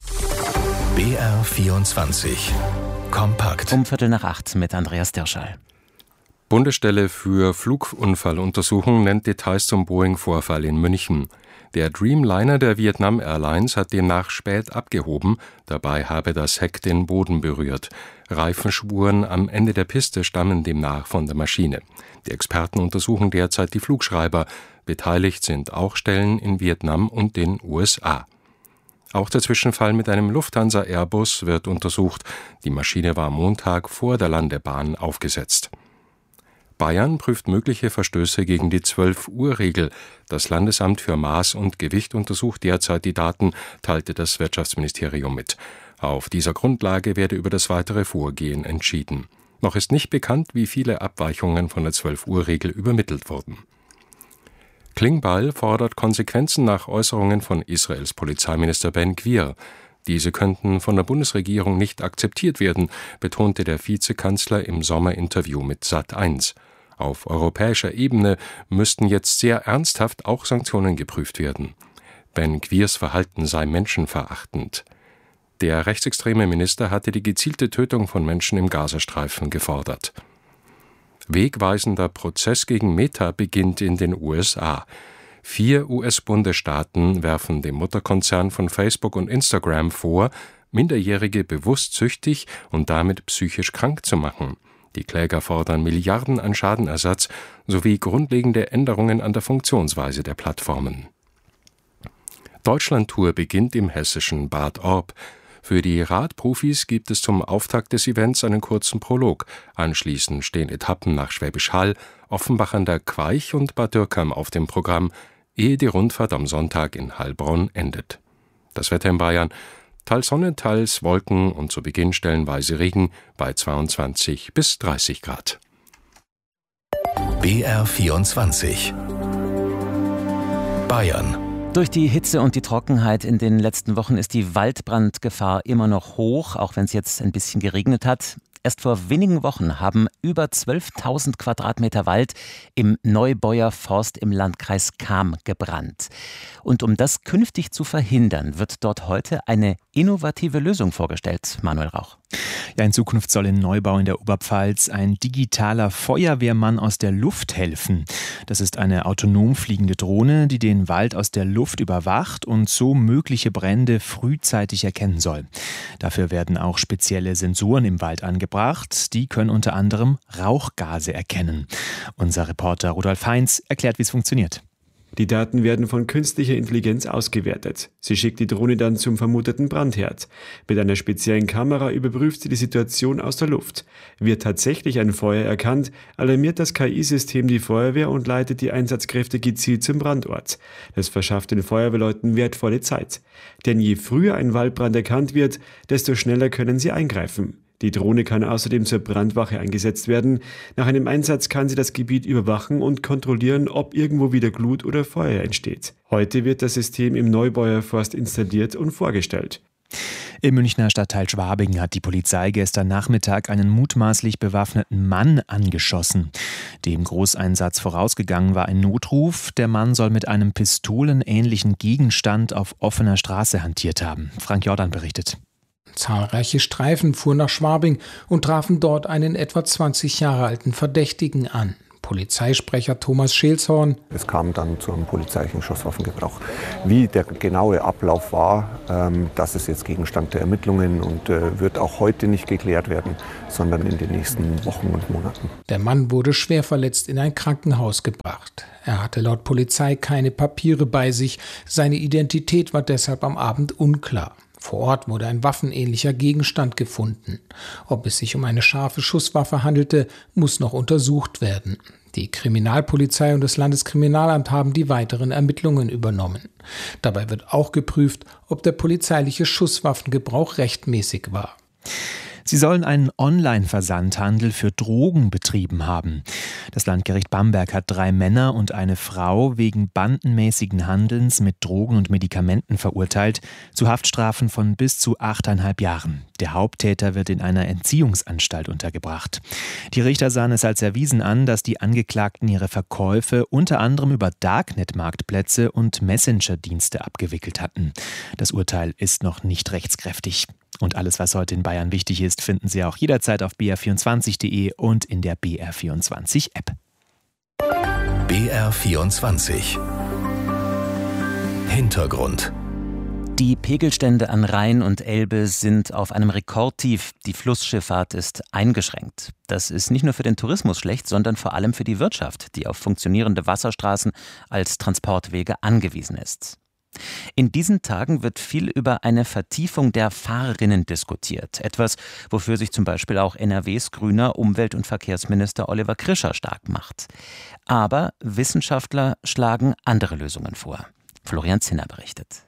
B R vierundzwanzig. Kompakt. Um Viertel nach acht mit Andreas Dirschall. Bundesstelle für Flugunfalluntersuchung nennt Details zum Boeing-Vorfall in München. Der Dreamliner der Vietnam Airlines hat demnach spät abgehoben, dabei habe das Heck den Boden berührt. Reifenspuren am Ende der Piste stammen demnach von der Maschine. Die Experten untersuchen derzeit die Flugschreiber. Beteiligt sind auch Stellen in Vietnam und den U S A. Auch der Zwischenfall mit einem Lufthansa-Airbus wird untersucht. Die Maschine war Montag vor der Landebahn aufgesetzt. Bayern prüft mögliche Verstöße gegen die zwölf-Uhr-Regel. Das Landesamt für Maß und Gewicht untersucht derzeit die Daten, teilte das Wirtschaftsministerium mit. Auf dieser Grundlage werde über das weitere Vorgehen entschieden. Noch ist nicht bekannt, wie viele Abweichungen von der zwölf-Uhr-Regel übermittelt wurden. Klingbeil fordert Konsequenzen nach Äußerungen von Israels Polizeiminister Ben Gvir. Diese könnten von der Bundesregierung nicht akzeptiert werden, betonte der Vizekanzler im Sommerinterview mit Sat eins. Auf europäischer Ebene müssten jetzt sehr ernsthaft auch Sanktionen geprüft werden. Ben Gvirs Verhalten sei menschenverachtend. Der rechtsextreme Minister hatte die gezielte Tötung von Menschen im Gazastreifen gefordert. Wegweisender Prozess gegen Meta beginnt in den U S A. Vier U S-Bundesstaaten werfen dem Mutterkonzern von Facebook und Instagram vor, Minderjährige bewusst süchtig und damit psychisch krank zu machen. Die Kläger fordern Milliarden an Schadenersatz sowie grundlegende Änderungen an der Funktionsweise der Plattformen. Deutschlandtour beginnt im hessischen Bad Orb. Für die Radprofis gibt es zum Auftakt des Events einen kurzen Prolog. Anschließend stehen Etappen nach Schwäbisch Hall, Offenbach an der Queich und Bad Dürkheim auf dem Programm, ehe die Rundfahrt am Sonntag in Heilbronn endet. Das Wetter in Bayern: teils Sonne, teils Wolken und zu Beginn stellenweise Regen bei zweiundzwanzig bis dreißig Grad. B R vierundzwanzig. Bayern. Durch die Hitze und die Trockenheit in den letzten Wochen ist die Waldbrandgefahr immer noch hoch, auch wenn es jetzt ein bisschen geregnet hat. Erst vor wenigen Wochen haben über zwölftausend Quadratmeter Wald im Neubeuer Forst im Landkreis Cham gebrannt. Und um das künftig zu verhindern, wird dort heute eine innovative Lösung vorgestellt. Manuel Rauch. Ja, in Zukunft soll in Neubau in der Oberpfalz ein digitaler Feuerwehrmann aus der Luft helfen. Das ist eine autonom fliegende Drohne, die den Wald aus der Luft überwacht und so mögliche Brände frühzeitig erkennen soll. Dafür werden auch spezielle Sensoren im Wald angebracht. Die können unter anderem Rauchgase erkennen. Unser Reporter Rudolf Heinz erklärt, wie es funktioniert. Die Daten werden von künstlicher Intelligenz ausgewertet. Sie schickt die Drohne dann zum vermuteten Brandherd. Mit einer speziellen Kamera überprüft sie die Situation aus der Luft. Wird tatsächlich ein Feuer erkannt, alarmiert das K I-System die Feuerwehr und leitet die Einsatzkräfte gezielt zum Brandort. Das verschafft den Feuerwehrleuten wertvolle Zeit. Denn je früher ein Waldbrand erkannt wird, desto schneller können sie eingreifen. Die Drohne kann außerdem zur Brandwache eingesetzt werden. Nach einem Einsatz kann sie das Gebiet überwachen und kontrollieren, ob irgendwo wieder Glut oder Feuer entsteht. Heute wird das System im Neubauer Forst installiert und vorgestellt. Im Münchner Stadtteil Schwabing hat die Polizei gestern Nachmittag einen mutmaßlich bewaffneten Mann angeschossen. Dem Großeinsatz vorausgegangen war ein Notruf. Der Mann soll mit einem pistolenähnlichen Gegenstand auf offener Straße hantiert haben. Frank Jordan berichtet. Zahlreiche Streifen fuhren nach Schwabing und trafen dort einen etwa zwanzig Jahre alten Verdächtigen an. Polizeisprecher Thomas Scheelshorn. Es kam dann zu einem polizeilichen Schusswaffengebrauch. Wie der genaue Ablauf war, ähm, das ist jetzt Gegenstand der Ermittlungen und äh, wird auch heute nicht geklärt werden, sondern in den nächsten Wochen und Monaten. Der Mann wurde schwer verletzt in ein Krankenhaus gebracht. Er hatte laut Polizei keine Papiere bei sich. Seine Identität war deshalb am Abend unklar. Vor Ort wurde ein waffenähnlicher Gegenstand gefunden. Ob es sich um eine scharfe Schusswaffe handelte, muss noch untersucht werden. Die Kriminalpolizei und das Landeskriminalamt haben die weiteren Ermittlungen übernommen. Dabei wird auch geprüft, ob der polizeiliche Schusswaffengebrauch rechtmäßig war. Sie sollen einen Online-Versandhandel für Drogen betrieben haben. Das Landgericht Bamberg hat drei Männer und eine Frau wegen bandenmäßigen Handelns mit Drogen und Medikamenten verurteilt, zu Haftstrafen von bis zu achteinhalb Jahren. Der Haupttäter wird in einer Entziehungsanstalt untergebracht. Die Richter sahen es als erwiesen an, dass die Angeklagten ihre Verkäufe unter anderem über Darknet-Marktplätze und Messenger-Dienste abgewickelt hatten. Das Urteil ist noch nicht rechtskräftig. Und alles, was heute in Bayern wichtig ist, finden Sie auch jederzeit auf b r vierundzwanzig punkt de und in der B R vierundzwanzig App. B R vierundzwanzig Hintergrund. Die Pegelstände an Rhein und Elbe sind auf einem Rekordtief. Die Flussschifffahrt ist eingeschränkt. Das ist nicht nur für den Tourismus schlecht, sondern vor allem für die Wirtschaft, die auf funktionierende Wasserstraßen als Transportwege angewiesen ist. In diesen Tagen wird viel über eine Vertiefung der Fahrrinnen diskutiert. Etwas, wofür sich zum Beispiel auch N R Ws grüner Umwelt- und Verkehrsminister Oliver Krischer stark macht. Aber Wissenschaftler schlagen andere Lösungen vor. Florian Zinner berichtet.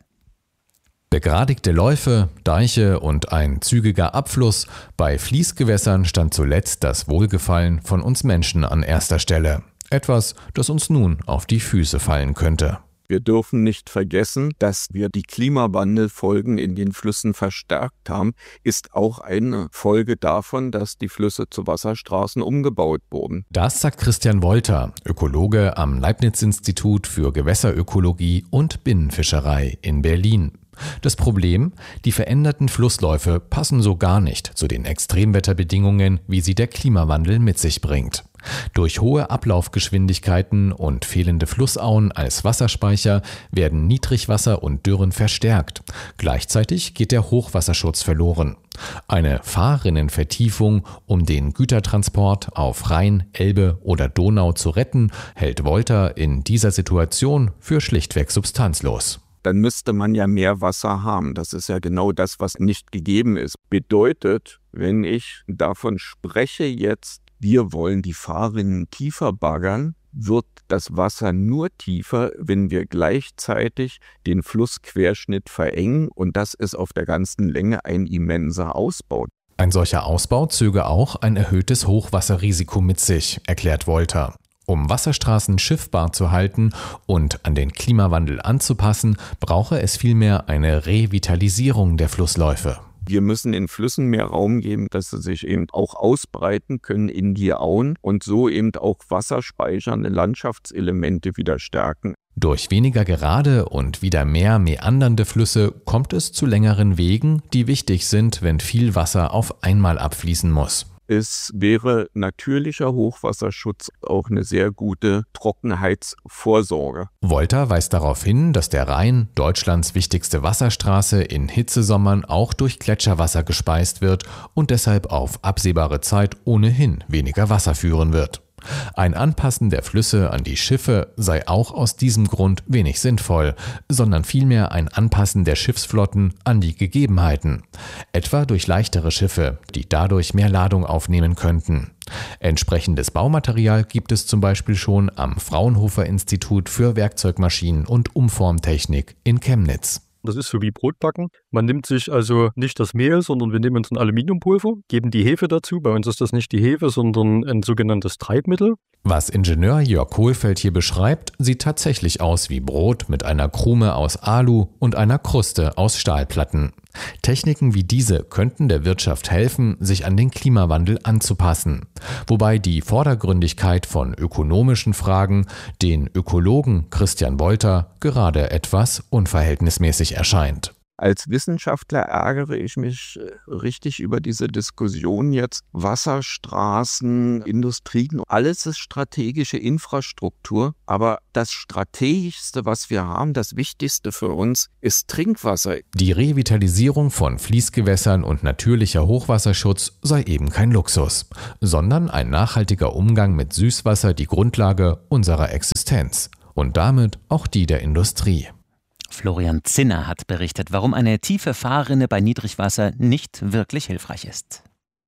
Begradigte Läufe, Deiche und ein zügiger Abfluss. Bei Fließgewässern stand zuletzt das Wohlgefallen von uns Menschen an erster Stelle. Etwas, das uns nun auf die Füße fallen könnte. Wir dürfen nicht vergessen, dass wir die Klimawandelfolgen in den Flüssen verstärkt haben, ist auch eine Folge davon, dass die Flüsse zu Wasserstraßen umgebaut wurden. Das sagt Christian Wolter, Ökologe am Leibniz-Institut für Gewässerökologie und Binnenfischerei in Berlin. Das Problem? Die veränderten Flussläufe passen so gar nicht zu den Extremwetterbedingungen, wie sie der Klimawandel mit sich bringt. Durch hohe Ablaufgeschwindigkeiten und fehlende Flussauen als Wasserspeicher werden Niedrigwasser und Dürren verstärkt. Gleichzeitig geht der Hochwasserschutz verloren. Eine Fahrrinnenvertiefung, um den Gütertransport auf Rhein, Elbe oder Donau zu retten, hält Wolter in dieser Situation für schlichtweg substanzlos. Dann müsste man ja mehr Wasser haben. Das ist ja genau das, was nicht gegeben ist. Bedeutet, wenn ich davon spreche jetzt, wir wollen die Fahrrinnen tiefer baggern, wird das Wasser nur tiefer, wenn wir gleichzeitig den Flussquerschnitt verengen. Und das ist auf der ganzen Länge ein immenser Ausbau. Ein solcher Ausbau zöge auch ein erhöhtes Hochwasserrisiko mit sich, erklärt Wolter. Um Wasserstraßen schiffbar zu halten und an den Klimawandel anzupassen, brauche es vielmehr eine Revitalisierung der Flussläufe. Wir müssen den Flüssen mehr Raum geben, dass sie sich eben auch ausbreiten können in die Auen und so eben auch wasserspeichernde Landschaftselemente wieder stärken. Durch weniger gerade und wieder mehr meandernde Flüsse kommt es zu längeren Wegen, die wichtig sind, wenn viel Wasser auf einmal abfließen muss. Es wäre natürlicher Hochwasserschutz auch eine sehr gute Trockenheitsvorsorge. Wolter weist darauf hin, dass der Rhein, Deutschlands wichtigste Wasserstraße, in Hitzesommern auch durch Gletscherwasser gespeist wird und deshalb auf absehbare Zeit ohnehin weniger Wasser führen wird. Ein Anpassen der Flüsse an die Schiffe sei auch aus diesem Grund wenig sinnvoll, sondern vielmehr ein Anpassen der Schiffsflotten an die Gegebenheiten, etwa durch leichtere Schiffe, die dadurch mehr Ladung aufnehmen könnten. Entsprechendes Baumaterial gibt es zum Beispiel schon am Fraunhofer Institut für Werkzeugmaschinen und Umformtechnik in Chemnitz. Das ist so wie Brotbacken. Man nimmt sich also nicht das Mehl, sondern wir nehmen uns ein Aluminiumpulver, geben die Hefe dazu. Bei uns ist das nicht die Hefe, sondern ein sogenanntes Treibmittel. Was Ingenieur Jörg Kohlfeld hier beschreibt, sieht tatsächlich aus wie Brot mit einer Krume aus Alu und einer Kruste aus Stahlplatten. Techniken wie diese könnten der Wirtschaft helfen, sich an den Klimawandel anzupassen, wobei die Vordergründigkeit von ökonomischen Fragen den Ökologen Christian Wolter gerade etwas unverhältnismäßig erscheint. Als Wissenschaftler ärgere ich mich richtig über diese Diskussion jetzt. Wasserstraßen, Industrien, alles ist strategische Infrastruktur. Aber das Strategischste, was wir haben, das Wichtigste für uns, ist Trinkwasser. Die Revitalisierung von Fließgewässern und natürlicher Hochwasserschutz sei eben kein Luxus, sondern ein nachhaltiger Umgang mit Süßwasser die Grundlage unserer Existenz und damit auch die der Industrie. Florian Zinner hat berichtet, warum eine tiefe Fahrrinne bei Niedrigwasser nicht wirklich hilfreich ist.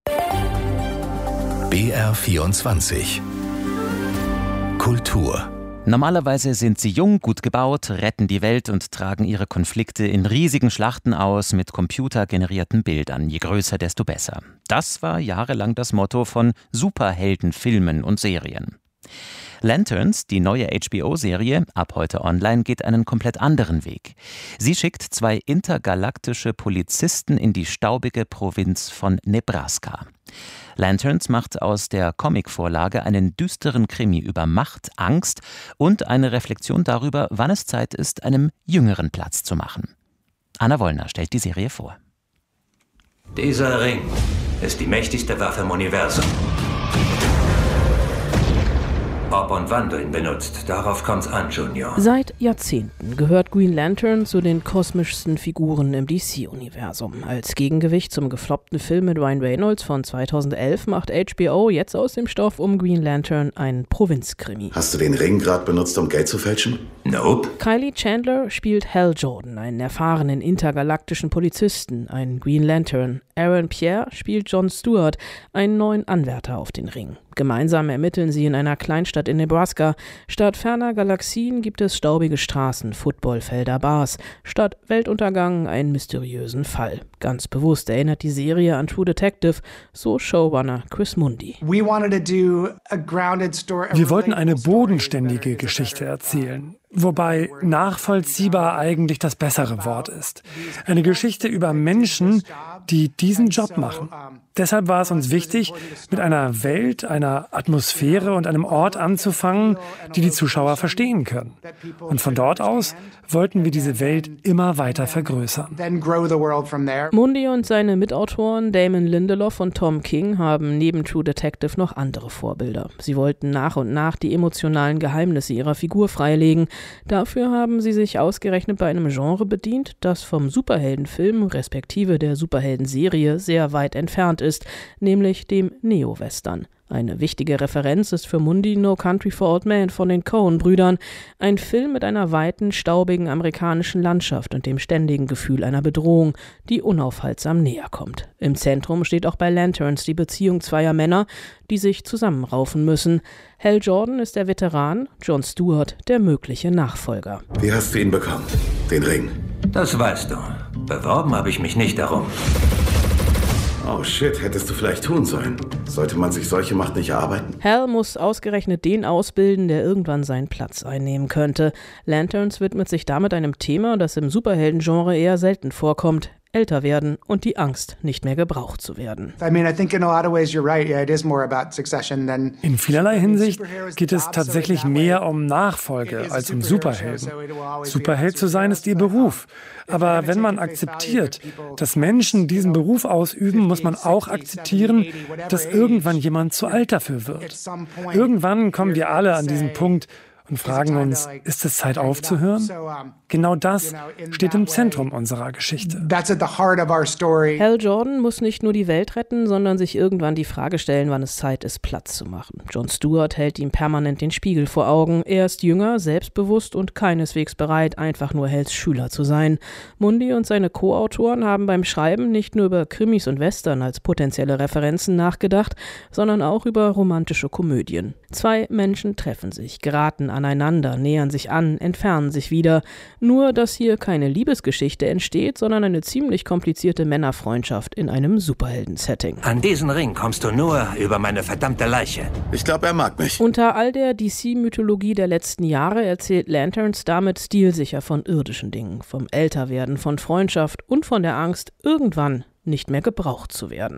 B R vierundzwanzig Kultur. Normalerweise sind sie jung, gut gebaut, retten die Welt und tragen ihre Konflikte in riesigen Schlachten aus mit computergenerierten Bildern. Je größer, desto besser. Das war jahrelang das Motto von Superheldenfilmen und Serien. Lanterns, die neue H B O-Serie, ab heute online, geht einen komplett anderen Weg. Sie schickt zwei intergalaktische Polizisten in die staubige Provinz von Nebraska. Lanterns macht aus der Comicvorlage einen düsteren Krimi über Macht, Angst und eine Reflexion darüber, wann es Zeit ist, einem Jüngeren Platz zu machen. Anna Wollner stellt die Serie vor. Dieser Ring ist die mächtigste Waffe im Universum. Ob und wann du ihn benutzt, darauf kommt's an, Junior. Seit Jahrzehnten gehört Green Lantern zu den kosmischsten Figuren im D C-Universum. Als Gegengewicht zum gefloppten Film mit Ryan Reynolds von zweitausendelf macht H B O jetzt aus dem Stoff um Green Lantern einen Provinzkrimi. Hast du den Ring gerade benutzt, um Geld zu fälschen? Nope. Kylie Chandler spielt Hal Jordan, einen erfahrenen intergalaktischen Polizisten, einen Green Lantern. Aaron Pierre spielt Jon Stewart, einen neuen Anwärter auf den Ring. Gemeinsam ermitteln sie in einer Kleinstadt in Nebraska. Statt ferner Galaxien gibt es staubige Straßen, Footballfelder, Bars. Statt Weltuntergang einen mysteriösen Fall. Ganz bewusst erinnert die Serie an True Detective, so Showrunner Chris Mundi. Wir wollten eine bodenständige Geschichte erzählen, wobei nachvollziehbar eigentlich das bessere Wort ist. Eine Geschichte über Menschen, die diesen Job machen. Deshalb war es uns wichtig, mit einer Welt, einer Atmosphäre und einem Ort anzufangen, die die Zuschauer verstehen können. Und von dort aus wollten wir diese Welt immer weiter vergrößern. Mundi und seine Mitautoren Damon Lindelof und Tom King haben neben True Detective noch andere Vorbilder. Sie wollten nach und nach die emotionalen Geheimnisse ihrer Figur freilegen. Dafür haben sie sich ausgerechnet bei einem Genre bedient, das vom Superheldenfilm respektive der Superheldenserie sehr weit entfernt ist, nämlich dem Neo-Western. Eine wichtige Referenz ist für Mundi No Country for Old Men von den Coen-Brüdern, ein Film mit einer weiten, staubigen amerikanischen Landschaft und dem ständigen Gefühl einer Bedrohung, die unaufhaltsam näher kommt. Im Zentrum steht auch bei Lanterns die Beziehung zweier Männer, die sich zusammenraufen müssen. Hal Jordan ist der Veteran, Jon Stewart der mögliche Nachfolger. Wie hast du ihn bekommen, den Ring? Das weißt du. Beworben habe ich mich nicht darum. Oh shit, hättest du vielleicht tun sollen. Sollte man sich solche Macht nicht erarbeiten? Hal muss ausgerechnet den ausbilden, der irgendwann seinen Platz einnehmen könnte. Lanterns widmet sich damit einem Thema, das im Superheldengenre eher selten vorkommt: älter werden und die Angst, nicht mehr gebraucht zu werden. In vielerlei Hinsicht geht es tatsächlich mehr um Nachfolge als um Superhelden. Superheld zu sein ist ihr Beruf. Aber wenn man akzeptiert, dass Menschen diesen Beruf ausüben, muss man auch akzeptieren, dass irgendwann jemand zu alt dafür wird. Irgendwann kommen wir alle an diesen Punkt, und fragen uns, ist es Zeit aufzuhören? Genau das steht im Zentrum unserer Geschichte. Hal Jordan muss nicht nur die Welt retten, sondern sich irgendwann die Frage stellen, wann es Zeit ist, Platz zu machen. Jon Stewart hält ihm permanent den Spiegel vor Augen. Er ist jünger, selbstbewusst und keineswegs bereit, einfach nur Hals Schüler zu sein. Mundy und seine Co-Autoren haben beim Schreiben nicht nur über Krimis und Western als potenzielle Referenzen nachgedacht, sondern auch über romantische Komödien. Zwei Menschen treffen sich, geraten aneinander, nähern sich an, entfernen sich wieder. Nur, dass hier keine Liebesgeschichte entsteht, sondern eine ziemlich komplizierte Männerfreundschaft in einem Superhelden-Setting. An diesen Ring kommst du nur über meine verdammte Leiche. Ich glaube, er mag mich. Unter all der D C-Mythologie der letzten Jahre erzählt Lanterns damit stilsicher von irdischen Dingen, vom Älterwerden, von Freundschaft und von der Angst, irgendwann nicht mehr gebraucht zu werden.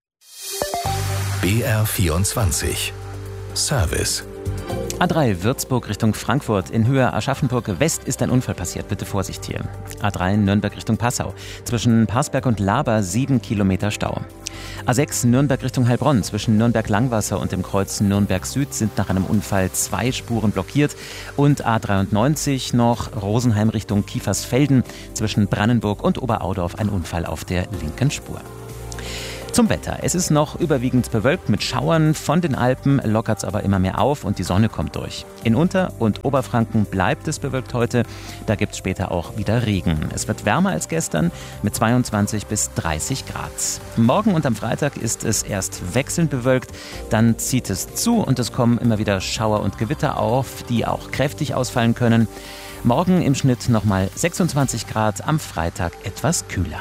B R vierundzwanzig Service. A drei Würzburg Richtung Frankfurt. In Höhe Aschaffenburg West ist ein Unfall passiert. Bitte Vorsicht hier. A drei Nürnberg Richtung Passau. Zwischen Parsberg und Laber sieben Kilometer Stau. A sechs Nürnberg Richtung Heilbronn. Zwischen Nürnberg-Langwasser und dem Kreuz Nürnberg-Süd sind nach einem Unfall zwei Spuren blockiert. Und A dreiundneunzig noch Rosenheim Richtung Kiefersfelden. Zwischen Brannenburg und Oberaudorf ein Unfall auf der linken Spur. Zum Wetter. Es ist noch überwiegend bewölkt mit Schauern. Von den Alpen lockert es aber immer mehr auf und die Sonne kommt durch. In Unter- und Oberfranken bleibt es bewölkt heute. Da gibt es später auch wieder Regen. Es wird wärmer als gestern mit zweiundzwanzig bis dreißig Grad. Morgen und am Freitag ist es erst wechselnd bewölkt. Dann zieht es zu und es kommen immer wieder Schauer und Gewitter auf, die auch kräftig ausfallen können. Morgen im Schnitt nochmal sechsundzwanzig Grad, am Freitag etwas kühler.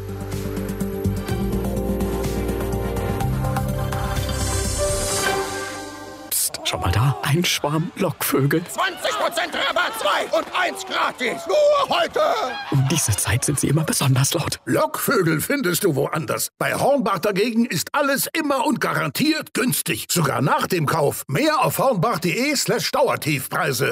Schau mal da, ein Schwarm Lockvögel. zwanzig Prozent Rabatt, zwei und eins gratis. Nur heute. Um diese Zeit sind sie immer besonders laut. Lockvögel findest du woanders. Bei Hornbach dagegen ist alles immer und garantiert günstig. Sogar nach dem Kauf. Mehr auf hornbach.de slash Dauertiefpreise.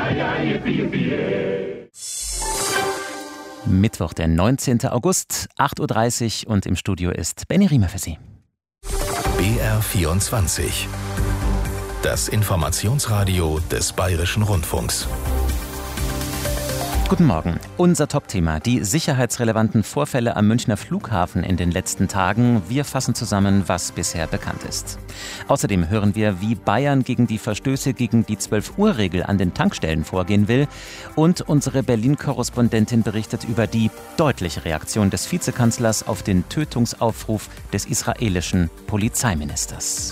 Mittwoch, der neunzehnten August, acht Uhr dreißig und im Studio ist Benny Riemer für Sie. B R vierundzwanzig. Das Informationsradio des Bayerischen Rundfunks. Guten Morgen. Unser Topthema, die sicherheitsrelevanten Vorfälle am Münchner Flughafen in den letzten Tagen. Wir fassen zusammen, was bisher bekannt ist. Außerdem hören wir, wie Bayern gegen die Verstöße gegen die zwölf-Uhr-Regel an den Tankstellen vorgehen will. Und unsere Berlin-Korrespondentin berichtet über die deutliche Reaktion des Vizekanzlers auf den Tötungsaufruf des israelischen Polizeiministers.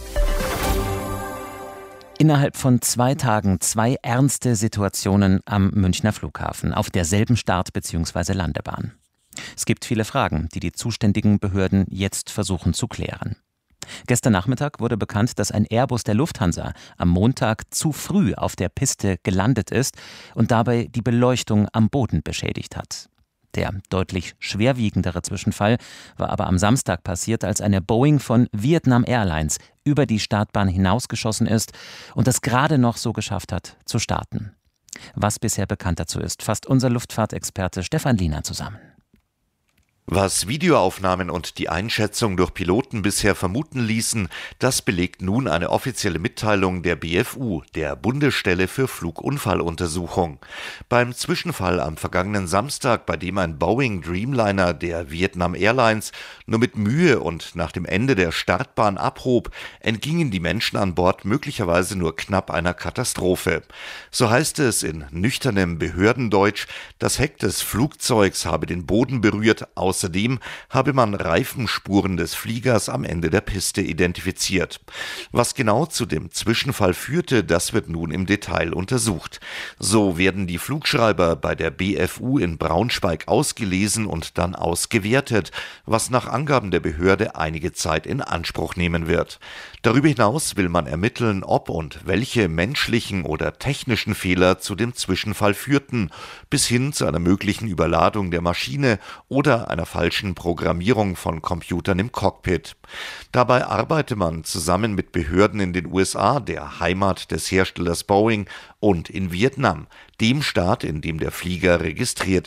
Innerhalb von zwei Tagen zwei ernste Situationen am Münchner Flughafen auf derselben Start- bzw. Landebahn. Es gibt viele Fragen, die die zuständigen Behörden jetzt versuchen zu klären. Gestern Nachmittag wurde bekannt, dass ein Airbus der Lufthansa am Montag zu früh auf der Piste gelandet ist und dabei die Beleuchtung am Boden beschädigt hat. Der deutlich schwerwiegendere Zwischenfall war aber am Samstag passiert, als eine Boeing von Vietnam Airlines über die Startbahn hinausgeschossen ist und es gerade noch so geschafft hat, zu starten. Was bisher bekannt dazu ist, fasst unser Luftfahrtexperte Stefan Liener zusammen. Was Videoaufnahmen und die Einschätzung durch Piloten bisher vermuten ließen, das belegt nun eine offizielle Mitteilung der B F U, der Bundesstelle für Flugunfalluntersuchung. Beim Zwischenfall am vergangenen Samstag, bei dem ein Boeing Dreamliner der Vietnam Airlines nur mit Mühe und nach dem Ende der Startbahn abhob, entgingen die Menschen an Bord möglicherweise nur knapp einer Katastrophe. So heißt es in nüchternem Behördendeutsch, das Heck des Flugzeugs habe den Boden berührt. Außerdem habe man Reifenspuren des Fliegers am Ende der Piste identifiziert. Was genau zu dem Zwischenfall führte, das wird nun im Detail untersucht. So werden die Flugschreiber bei der B F U in Braunschweig ausgelesen und dann ausgewertet, was nach Angaben der Behörde einige Zeit in Anspruch nehmen wird. Darüber hinaus will man ermitteln, ob und welche menschlichen oder technischen Fehler zu dem Zwischenfall führten, bis hin zu einer möglichen Überladung der Maschine oder einer falschen Programmierung von Computern im Cockpit. Dabei arbeite man zusammen mit Behörden in den U S A, der Heimat des Herstellers Boeing, und in Vietnam, dem Staat, in dem der Flieger registriert ist.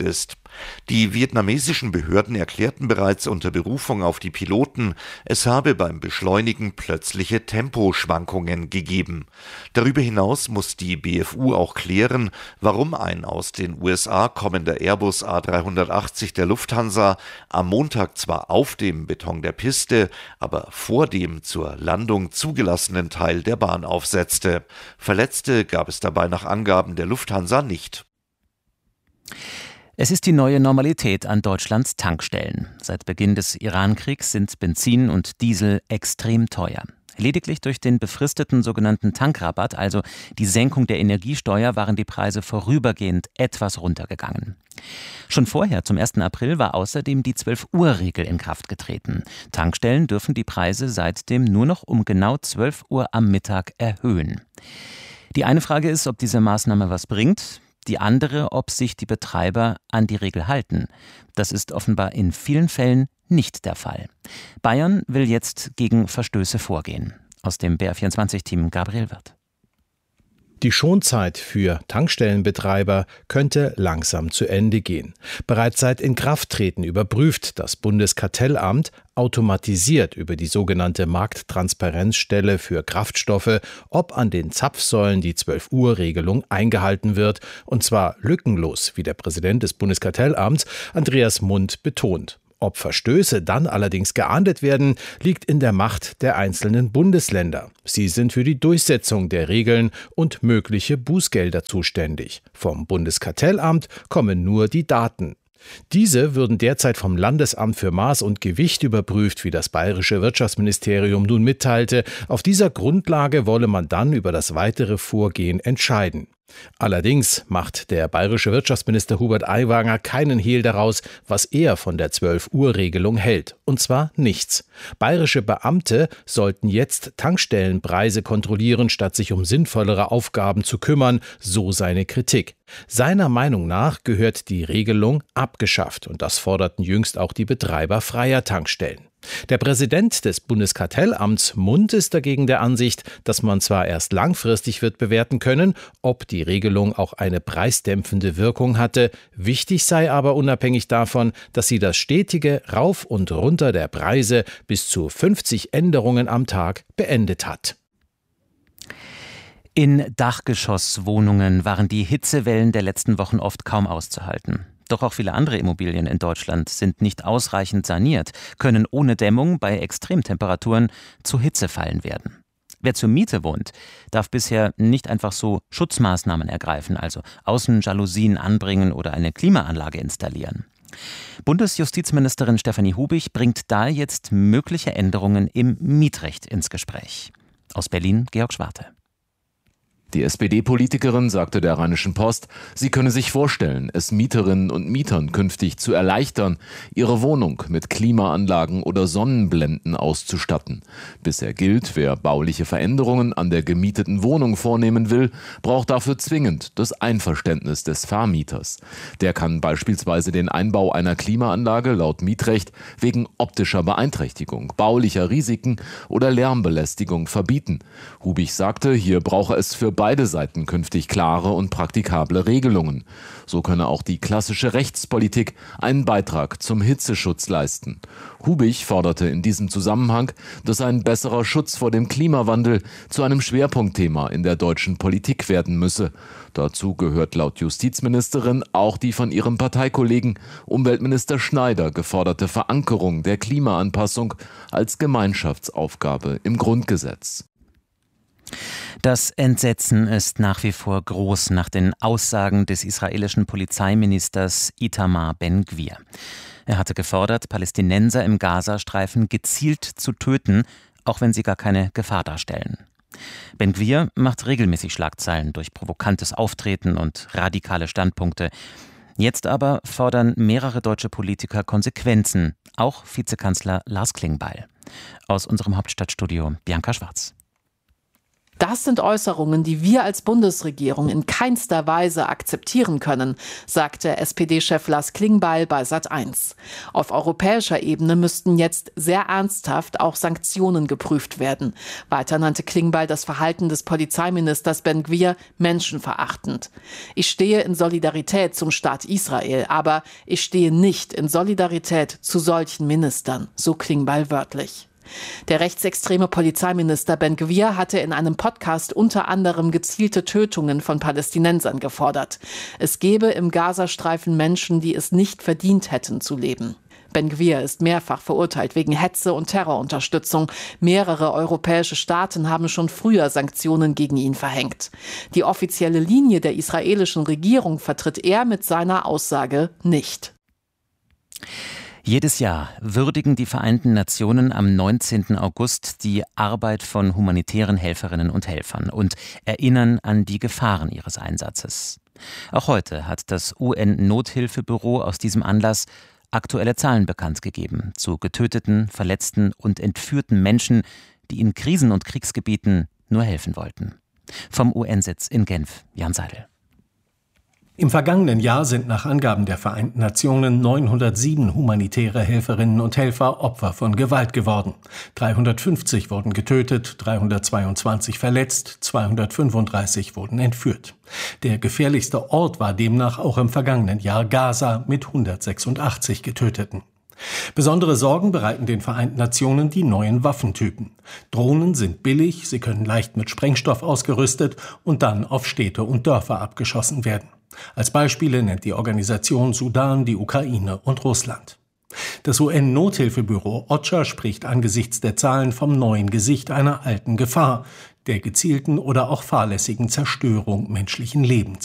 Die vietnamesischen Behörden erklärten bereits unter Berufung auf die Piloten, es habe beim Beschleunigen plötzliche Temposchwankungen gegeben. Darüber hinaus muss die B F U auch klären, warum ein aus den U S A kommender Airbus A dreihundertachtzig der Lufthansa am Montag zwar auf dem Beton der Piste, aber vor dem zur Landung zugelassenen Teil der Bahn aufsetzte. Verletzte gab es dabei nach Angaben der Lufthansa nicht. Es ist die neue Normalität an Deutschlands Tankstellen. Seit Beginn des Iran-Kriegs sind Benzin und Diesel extrem teuer. Lediglich durch den befristeten sogenannten Tankrabatt, also die Senkung der Energiesteuer, waren die Preise vorübergehend etwas runtergegangen. Schon vorher, zum ersten April, war außerdem die zwölf-Uhr-Regel in Kraft getreten. Tankstellen dürfen die Preise seitdem nur noch um genau zwölf Uhr am Mittag erhöhen. Die eine Frage ist, ob diese Maßnahme was bringt. Die andere, ob sich die Betreiber an die Regel halten. Das ist offenbar in vielen Fällen nicht der Fall. Bayern will jetzt gegen Verstöße vorgehen. Aus dem B R vierundzwanzig-Team Gabriel Wirth. Die Schonzeit für Tankstellenbetreiber könnte langsam zu Ende gehen. Bereits seit Inkrafttreten überprüft das Bundeskartellamt automatisiert über die sogenannte Markttransparenzstelle für Kraftstoffe, ob an den Zapfsäulen die zwölf-Uhr-Regelung eingehalten wird, und zwar lückenlos, wie der Präsident des Bundeskartellamts Andreas Mund betont. Ob Verstöße dann allerdings geahndet werden, liegt in der Macht der einzelnen Bundesländer. Sie sind für die Durchsetzung der Regeln und mögliche Bußgelder zuständig. Vom Bundeskartellamt kommen nur die Daten. Diese würden derzeit vom Landesamt für Maß und Gewicht überprüft, wie das bayerische Wirtschaftsministerium nun mitteilte. Auf dieser Grundlage wolle man dann über das weitere Vorgehen entscheiden. Allerdings macht der bayerische Wirtschaftsminister Hubert Aiwanger keinen Hehl daraus, was er von der zwölf-Uhr-Regelung hält. Und zwar nichts. Bayerische Beamte sollten jetzt Tankstellenpreise kontrollieren, statt sich um sinnvollere Aufgaben zu kümmern, so seine Kritik. Seiner Meinung nach gehört die Regelung abgeschafft, und das forderten jüngst auch die Betreiber freier Tankstellen. Der Präsident des Bundeskartellamts Mund ist dagegen der Ansicht, dass man zwar erst langfristig wird bewerten können, ob die Regelung auch eine preisdämpfende Wirkung hatte, wichtig sei aber unabhängig davon, dass sie das stetige Rauf und Runter der Preise bis zu fünfzig Änderungen am Tag beendet hat. In Dachgeschosswohnungen waren die Hitzewellen der letzten Wochen oft kaum auszuhalten. Doch auch viele andere Immobilien in Deutschland sind nicht ausreichend saniert, können ohne Dämmung bei Extremtemperaturen zu Hitzefallen werden. Wer zur Miete wohnt, darf bisher nicht einfach so Schutzmaßnahmen ergreifen, also Außenjalousien anbringen oder eine Klimaanlage installieren. Bundesjustizministerin Stefanie Hubich bringt da jetzt mögliche Änderungen im Mietrecht ins Gespräch. Aus Berlin Georg Schwarte. Die S P D-Politikerin sagte der Rheinischen Post, sie könne sich vorstellen, es Mieterinnen und Mietern künftig zu erleichtern, ihre Wohnung mit Klimaanlagen oder Sonnenblenden auszustatten. Bisher gilt, wer bauliche Veränderungen an der gemieteten Wohnung vornehmen will, braucht dafür zwingend das Einverständnis des Vermieters. Der kann beispielsweise den Einbau einer Klimaanlage laut Mietrecht wegen optischer Beeinträchtigung, baulicher Risiken oder Lärmbelästigung verbieten. Hubich sagte, hier brauche es für beide Seiten künftig klare und praktikable Regelungen. So könne auch die klassische Rechtspolitik einen Beitrag zum Hitzeschutz leisten. Hubich forderte in diesem Zusammenhang, dass ein besserer Schutz vor dem Klimawandel zu einem Schwerpunktthema in der deutschen Politik werden müsse. Dazu gehört laut Justizministerin auch die von ihrem Parteikollegen Umweltminister Schneider geforderte Verankerung der Klimaanpassung als Gemeinschaftsaufgabe im Grundgesetz. Das Entsetzen ist nach wie vor groß nach den Aussagen des israelischen Polizeiministers Itamar Ben-Gvir. Er hatte gefordert, Palästinenser im Gazastreifen gezielt zu töten, auch wenn sie gar keine Gefahr darstellen. Ben-Gvir macht regelmäßig Schlagzeilen durch provokantes Auftreten und radikale Standpunkte. Jetzt aber fordern mehrere deutsche Politiker Konsequenzen, auch Vizekanzler Lars Klingbeil. Aus unserem Hauptstadtstudio Bianca Schwarz. Das sind Äußerungen, die wir als Bundesregierung in keinster Weise akzeptieren können, sagte S P D-Chef Lars Klingbeil bei Sat eins. Auf europäischer Ebene müssten jetzt sehr ernsthaft auch Sanktionen geprüft werden. Weiter nannte Klingbeil das Verhalten des Polizeiministers Ben Gvir menschenverachtend. Ich stehe in Solidarität zum Staat Israel, aber ich stehe nicht in Solidarität zu solchen Ministern, so Klingbeil wörtlich. Der rechtsextreme Polizeiminister Ben Gvir hatte in einem Podcast unter anderem gezielte Tötungen von Palästinensern gefordert. Es gebe im Gazastreifen Menschen, die es nicht verdient hätten zu leben. Ben Gvir ist mehrfach verurteilt wegen Hetze und Terrorunterstützung. Mehrere europäische Staaten haben schon früher Sanktionen gegen ihn verhängt. Die offizielle Linie der israelischen Regierung vertritt er mit seiner Aussage nicht. Jedes Jahr würdigen die Vereinten Nationen am neunzehnten August die Arbeit von humanitären Helferinnen und Helfern und erinnern an die Gefahren ihres Einsatzes. Auch heute hat das U N-Nothilfebüro aus diesem Anlass aktuelle Zahlen bekannt gegeben zu getöteten, verletzten und entführten Menschen, die in Krisen- und Kriegsgebieten nur helfen wollten. Vom U N-Sitz in Genf, Jan Seidel. Im vergangenen Jahr sind nach Angaben der Vereinten Nationen neunhundertsieben humanitäre Helferinnen und Helfer Opfer von Gewalt geworden. dreihundertfünfzig wurden getötet, dreihundertzweiundzwanzig verletzt, zweihundertfünfunddreißig wurden entführt. Der gefährlichste Ort war demnach auch im vergangenen Jahr Gaza mit hundertsechsundachtzig Getöteten. Besondere Sorgen bereiten den Vereinten Nationen die neuen Waffentypen. Drohnen sind billig, sie können leicht mit Sprengstoff ausgerüstet und dann auf Städte und Dörfer abgeschossen werden. Als Beispiele nennt die Organisation Sudan, die Ukraine und Russland. Das U N-Nothilfebüro OCHA spricht angesichts der Zahlen vom neuen Gesicht einer alten Gefahr, der gezielten oder auch fahrlässigen Zerstörung menschlichen Lebens.